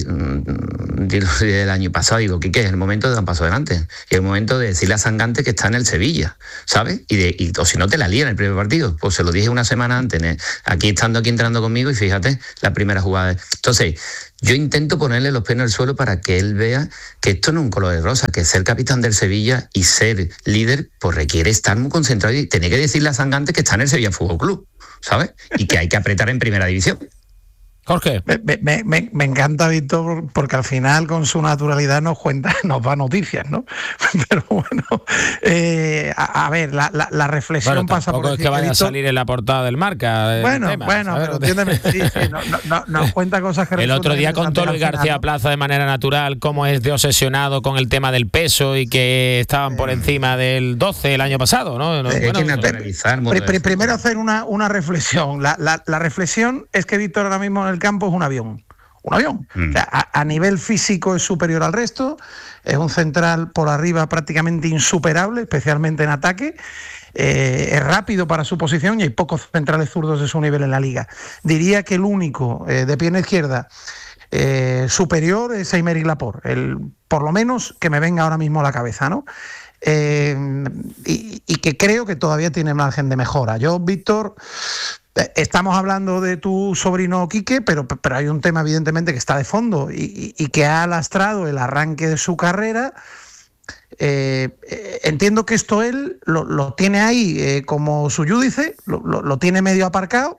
di el año pasado, digo, Quique, es el momento de dar un paso adelante, y es el momento de decirle a Sangante que está en el Sevilla, ¿sabes? Y, de, y o si no te la lía en el primer partido, pues se lo dije una semana antes, ¿eh? Aquí estando aquí entrando conmigo y fíjate, la primera jugada. Entonces, yo intento ponerle los pies en el suelo para que él vea que esto no es un color de rosa, que ser capitán del Sevilla y ser líder, pues requiere estar muy concentrado y tener que decirle a Sangante que está en el Sevilla Fútbol Club, ¿sabes? Y que hay que apretar en primera división. Jorge. Me, me, me, me encanta Víctor porque al final con su naturalidad nos cuenta, nos da noticias, ¿no? Pero bueno, eh, a, a ver, la, la, la reflexión bueno, pasa por es que vaya Víctor... a salir en la portada del Marca. Bueno, tema, bueno, pero entiéndeme, sí, sí, no, no, nos cuenta cosas que... El otro día contó Luis García Plaza de manera natural cómo es de obsesionado con el tema del peso y que estaban por encima del doce el año pasado, ¿no? no Hay bueno, que naturalizar. Pr pr primero hacer una, una reflexión. La, la, la reflexión es que Víctor ahora mismo en el campo es un avión. Un avión. Mm. O sea, a, a nivel físico es superior al resto, es un central por arriba prácticamente insuperable, especialmente en ataque. Eh, es rápido para su posición y hay pocos centrales zurdos de su nivel en la liga. Diría que el único eh, de pierna izquierda eh, superior es Aymeric Laporte, el, por lo menos que me venga ahora mismo a la cabeza, ¿no? Eh, y, y que creo que todavía tiene margen de mejora. Yo, Víctor, estamos hablando de tu sobrino Quique, pero, pero hay un tema evidentemente que está de fondo y, y, y que ha lastrado el arranque de su carrera. Eh, eh, entiendo que esto él lo, lo tiene ahí eh, como su yúdice, lo, lo, lo tiene medio aparcado.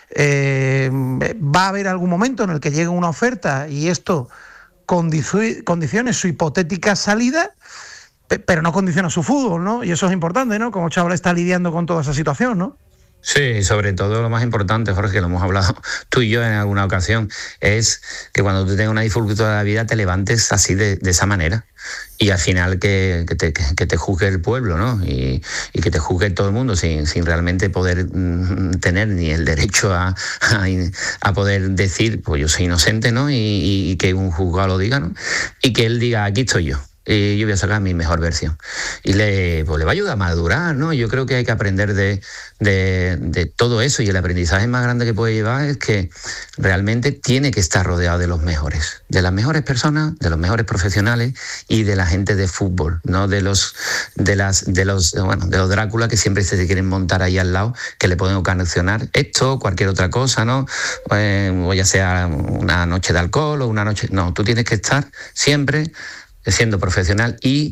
Eh, va a haber algún momento en el que llegue una oferta y esto condici condicione su hipotética salida, pero no condiciona su fútbol, ¿no? Y eso es importante, ¿no? Como Chaval está lidiando con toda esa situación, ¿no? Sí, sobre todo lo más importante, Jorge, que lo hemos hablado tú y yo en alguna ocasión, es que cuando tú tengas una dificultad de la vida te levantes así de, de esa manera y al final que, que, te, que te juzgue el pueblo, ¿no? Y, y que te juzgue todo el mundo sin, sin realmente poder mm, tener ni el derecho a, a, a poder decir, pues yo soy inocente, ¿no? Y, y, y que un juzgado lo diga, ¿no? Y que él diga, aquí estoy yo. Y yo voy a sacar mi mejor versión. Y le, pues le va a ayudar a madurar, ¿no? Yo creo que hay que aprender de, de, de todo eso y el aprendizaje más grande que puede llevar es que realmente tiene que estar rodeado de los mejores, de las mejores personas, de los mejores profesionales y de la gente de fútbol, ¿no? De los, de las, de los, bueno, de los Drácula que siempre se quieren montar ahí al lado, que le pueden ocasionar esto, cualquier otra cosa, ¿no? Eh, o ya sea una noche de alcohol o una noche... No, tú tienes que estar siempre siendo profesional y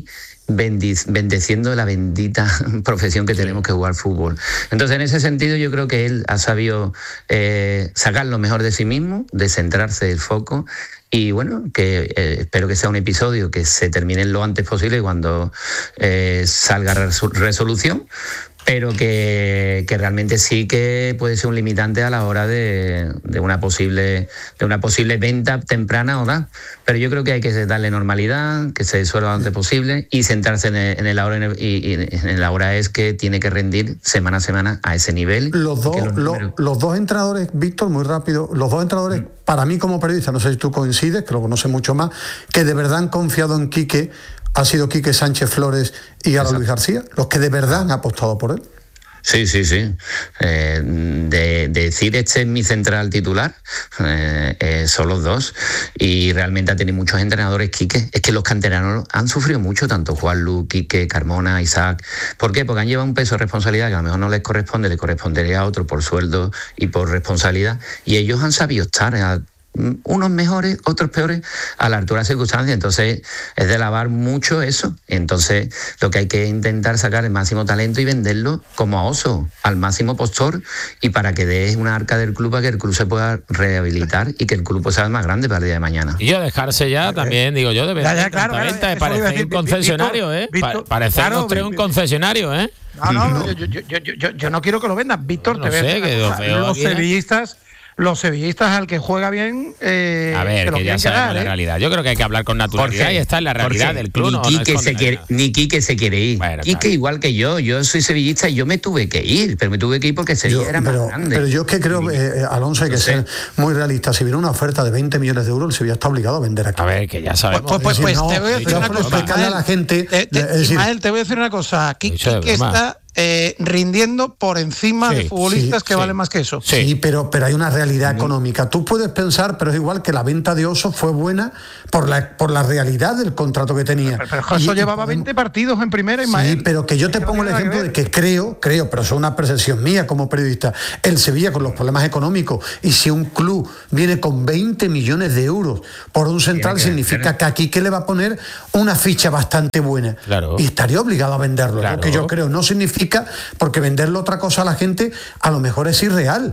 bendeciendo la bendita profesión que tenemos que jugar fútbol. Entonces, en ese sentido, yo creo que él ha sabido eh, sacar lo mejor de sí mismo, descentrarse del foco y, bueno, que eh, espero que sea un episodio que se termine lo antes posible cuando eh, salga resolución, pero que, que realmente sí que puede ser un limitante a la hora de, de una posible de una posible venta temprana o no. Pero yo creo que hay que darle normalidad, que se disuelva lo antes posible y centrarse en el, en el ahora. En el, y, y en el ahora es que tiene que rendir semana a semana a ese nivel. Los dos, los, lo, los dos entrenadores, Víctor, muy rápido, los dos entrenadores, mm. para mí como periodista, no sé si tú coincides, que lo conoces mucho más, que de verdad han confiado en Quique, ha sido Quique Sánchez Flores y ahora Luis García, los que de verdad han apostado por él. Sí, sí, sí. Eh, de, de decir este es mi central titular, eh, eh, son los dos. Y realmente ha tenido muchos entrenadores, Quique. Es que los canteranos han sufrido mucho, tanto Juanlu, Quique, Carmona, Isaac. ¿Por qué? Porque han llevado un peso de responsabilidad que a lo mejor no les corresponde, le correspondería a otro por sueldo y por responsabilidad. Y ellos han sabido estar a, unos mejores, otros peores, a la altura de las circunstancias. Entonces es de lavar mucho eso. Entonces lo que hay que intentar sacar el máximo talento y venderlo como a oso, al máximo postor, y para que dé una arca del club, para que el club se pueda rehabilitar y que el club sea más grande para el día de mañana. Y yo dejarse ya también, digo yo, de venta, claro, venta, parece un concesionario, ¿eh? Parece claro, un concesionario, ¿eh? No, no, no yo, yo, yo, yo, yo no quiero que lo vendas, Víctor, no, no te sé, que los sevillistas... Los sevillistas al que juega bien... Eh, a ver, que, que ya sabemos la ¿eh? realidad. Yo creo que hay que hablar con naturalidad Jorge, y está en la realidad Jorge, del club. Ni, no, Quique no se quiere, ni Quique se quiere ir. Bueno, Quique claro. Igual que yo. Yo soy sevillista y yo me tuve que ir, pero me tuve que ir porque Sevilla yo, era pero, más grande. Pero yo es que creo, eh, Alonso, hay que no sé. ser muy realista. Si viene una oferta de veinte millones de euros, el Sevilla está obligado a vender aquí. A ver, que ya sabemos. Pues, pues, pues, pues no, te voy a decir una cosa. Explicarle a la gente... Te, te, decir, Ismael, te voy a decir una cosa. Quique está... Eh, rindiendo por encima sí, de futbolistas sí, que sí. valen más que eso. Sí, sí pero, pero hay una realidad mm. económica. Tú puedes pensar, pero es igual que la venta de Oso fue buena por la, por la realidad del contrato que tenía. Pero, pero eso y, llevaba y podemos... veinte partidos en primera, Ismael. Sí, pero que yo te pongo el ejemplo de que creo, creo, pero eso es una percepción mía como periodista, el Sevilla con los problemas económicos, y si un club viene con veinte millones de euros por un central, significa que, que aquí que le va a poner una ficha bastante buena. Claro. Y estaría obligado a venderlo. Claro. Lo que yo creo no significa, porque venderle otra cosa a la gente a lo mejor es irreal.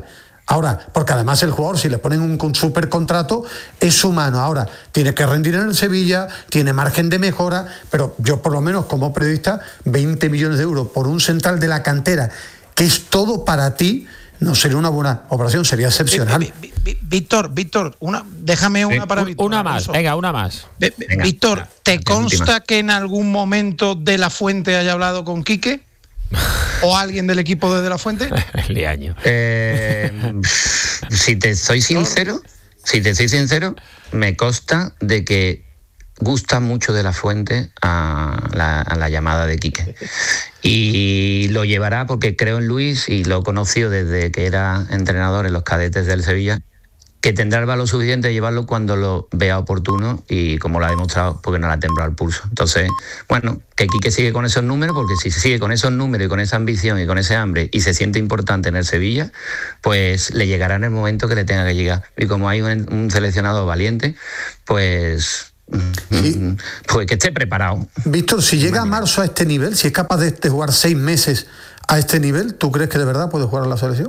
Ahora, porque además el jugador, si le ponen un super contrato, es humano. Ahora, tiene que rendir en el Sevilla, tiene margen de mejora, pero yo por lo menos como periodista, veinte millones de euros por un central de la cantera, que es todo para ti, no sería una buena operación, sería excepcional. Víctor, Víctor, una, déjame una para Víctor. Una más, venga, una más. Venga, Víctor, ¿te consta que en algún momento De La Fuente haya hablado con Quique? ¿O alguien del equipo de De La Fuente? Liaño. Eh, si te soy sincero, si te soy sincero, me consta de que gusta mucho De La Fuente a la, a la llamada de Quique. Y lo llevará porque creo en Luis y lo he conocido desde que era entrenador en los cadetes del Sevilla, que tendrá el valor suficiente de llevarlo cuando lo vea oportuno y como lo ha demostrado, porque no le ha temblado el pulso. Entonces, bueno, que Quique sigue con esos números, porque si sigue con esos números y con esa ambición y con ese hambre y se siente importante en el Sevilla, pues le llegará en el momento que le tenga que llegar. Y como hay un, un seleccionado valiente, pues... Sí. Pues que esté preparado. Víctor, si llega a marzo a este nivel, si es capaz de, de jugar seis meses a este nivel, ¿tú crees que de verdad puede jugar a la selección?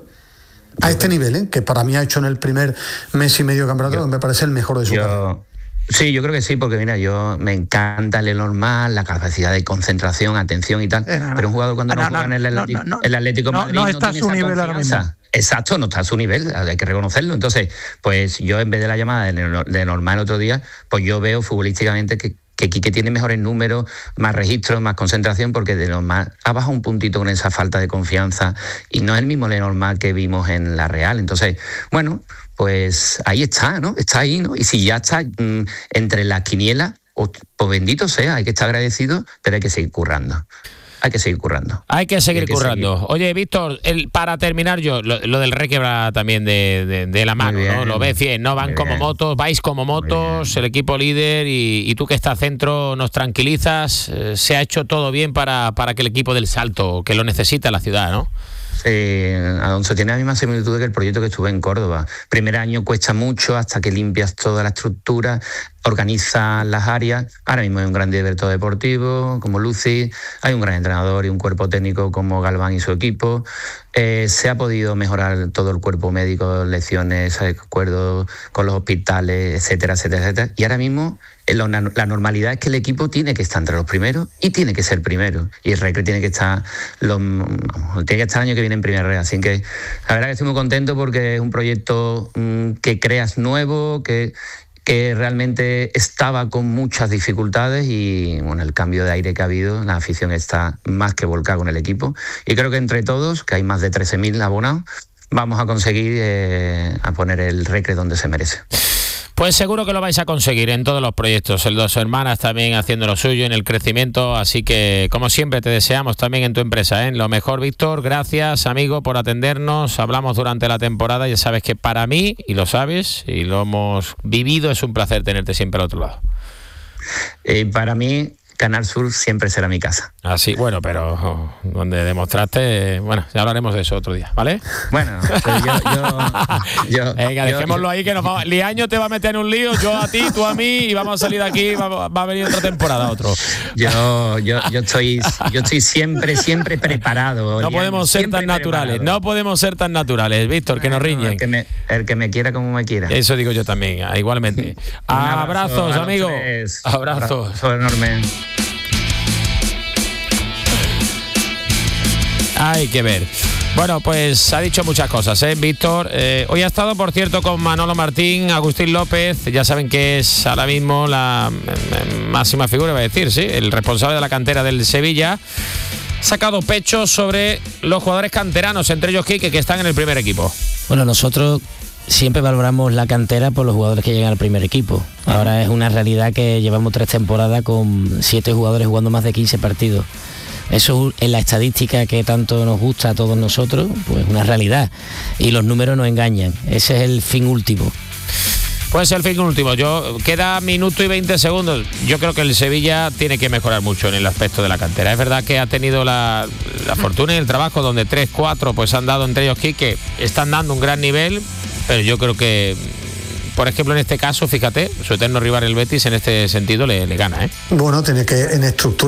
A este nivel, ¿eh? Que para mí ha hecho en el primer mes y medio de campeonato, yo, me parece el mejor de su carrera. Sí, yo creo que sí, porque mira, yo me encanta el normal, la capacidad de concentración, atención y tal, eh, no, pero un jugador cuando no, no, no juega en el Atlético, no, no, el Atlético no, Madrid no está no a su nivel ahora mismo. Exacto, no está a su nivel, hay que reconocerlo. Entonces, pues yo en vez de la llamada de, de normal el otro día, pues yo veo futbolísticamente que que Quique tiene mejores números, más registros, más concentración, porque de normal ha bajado un puntito con esa falta de confianza y no es el mismo Lenormand que vimos en la Real. Entonces, bueno, pues ahí está, ¿no? Está ahí, ¿no? Y si ya está mmm, entre las quinielas, pues bendito sea, hay que estar agradecido, pero hay que seguir currando. Hay que seguir currando. Hay que seguir hay que currando. Seguir. Oye, Víctor, el, para terminar yo, lo, lo del requebra también de, de, de la mano, ¿no? Lo ves bien, ¿no? Van Muy como bien. motos, vais como motos, el equipo líder y, y tú que estás centro nos tranquilizas. Eh, se ha hecho todo bien para, para que el equipo del Salto, que lo necesita la ciudad, ¿no? Sí, Alonso, tiene la misma similitud que el proyecto que estuve en Córdoba. Primer año cuesta mucho hasta que limpias toda la estructura, organizas las áreas. Ahora mismo hay un gran director deportivo como Lucy, hay un gran entrenador y un cuerpo técnico como Galván y su equipo. Eh, se ha podido mejorar todo el cuerpo médico, lecciones, acuerdos con los hospitales, etcétera, etcétera, etcétera. Y ahora mismo la, la normalidad es que el equipo tiene que estar entre los primeros y tiene que ser primero. Y el Recre tiene que estar los, tiene que estar el año que viene en primera red. Así que la verdad que estoy muy contento porque es un proyecto mmm, que creas nuevo, que que realmente estaba con muchas dificultades y bueno, el cambio de aire que ha habido, la afición está más que volcada con el equipo y creo que entre todos, que hay más de trece mil abonados, vamos a conseguir eh, a poner el Recre donde se merece. Pues seguro que lo vais a conseguir en todos los proyectos, el Dos Hermanas también haciendo lo suyo en el crecimiento, así que como siempre te deseamos también en tu empresa, ¿eh? Lo mejor, Víctor, gracias amigo por atendernos, hablamos durante la temporada, ya sabes que para mí, y lo sabes, y lo hemos vivido, es un placer tenerte siempre al otro lado. Eh, para mí... Canal Sur siempre será mi casa. Así, bueno, pero oh, donde demostraste, bueno, ya hablaremos de eso otro día, ¿vale? Bueno, yo, yo, yo venga, yo, dejémoslo yo, ahí que nos vamos. Liaño te va a meter en un lío, yo a ti, tú a mí, y vamos a salir de aquí, va, va a venir otra temporada, otro. Yo, yo, yo estoy, yo estoy siempre, siempre preparado. No Liaño, podemos ser tan naturales, preparado. no podemos ser tan naturales, Víctor, que nos riñen. El que, me, el que me quiera como me quiera. Eso digo yo también, igualmente. Abrazo, Abrazos, amigos. Abrazos. Abrazo enorme. Hay que ver. Bueno, pues ha dicho muchas cosas, ¿eh, Víctor? Eh, hoy ha estado, por cierto, con Manolo Martín, Agustín López, ya saben que es ahora mismo la eh, máxima figura, voy a decir, sí, el responsable de la cantera del Sevilla. Ha sacado pecho sobre los jugadores canteranos, entre ellos Quique, que están en el primer equipo. Bueno, nosotros siempre valoramos la cantera por los jugadores que llegan al primer equipo. Ahora es una realidad que llevamos tres temporadas con siete jugadores jugando más de quince partidos. Eso en la estadística que tanto nos gusta a todos nosotros, pues una realidad. Y los números nos engañan. Ese es el fin último. Pues el fin último. Yo queda minuto y veinte segundos. Yo creo que el Sevilla tiene que mejorar mucho en el aspecto de la cantera. Es verdad que ha tenido la, la fortuna y el trabajo donde tres, cuatro pues han dado, entre ellos Quique, están dando un gran nivel, pero yo creo que, por ejemplo, en este caso, fíjate, su eterno rival el Betis en este sentido le, le gana, ¿eh? Bueno, tiene que en estructura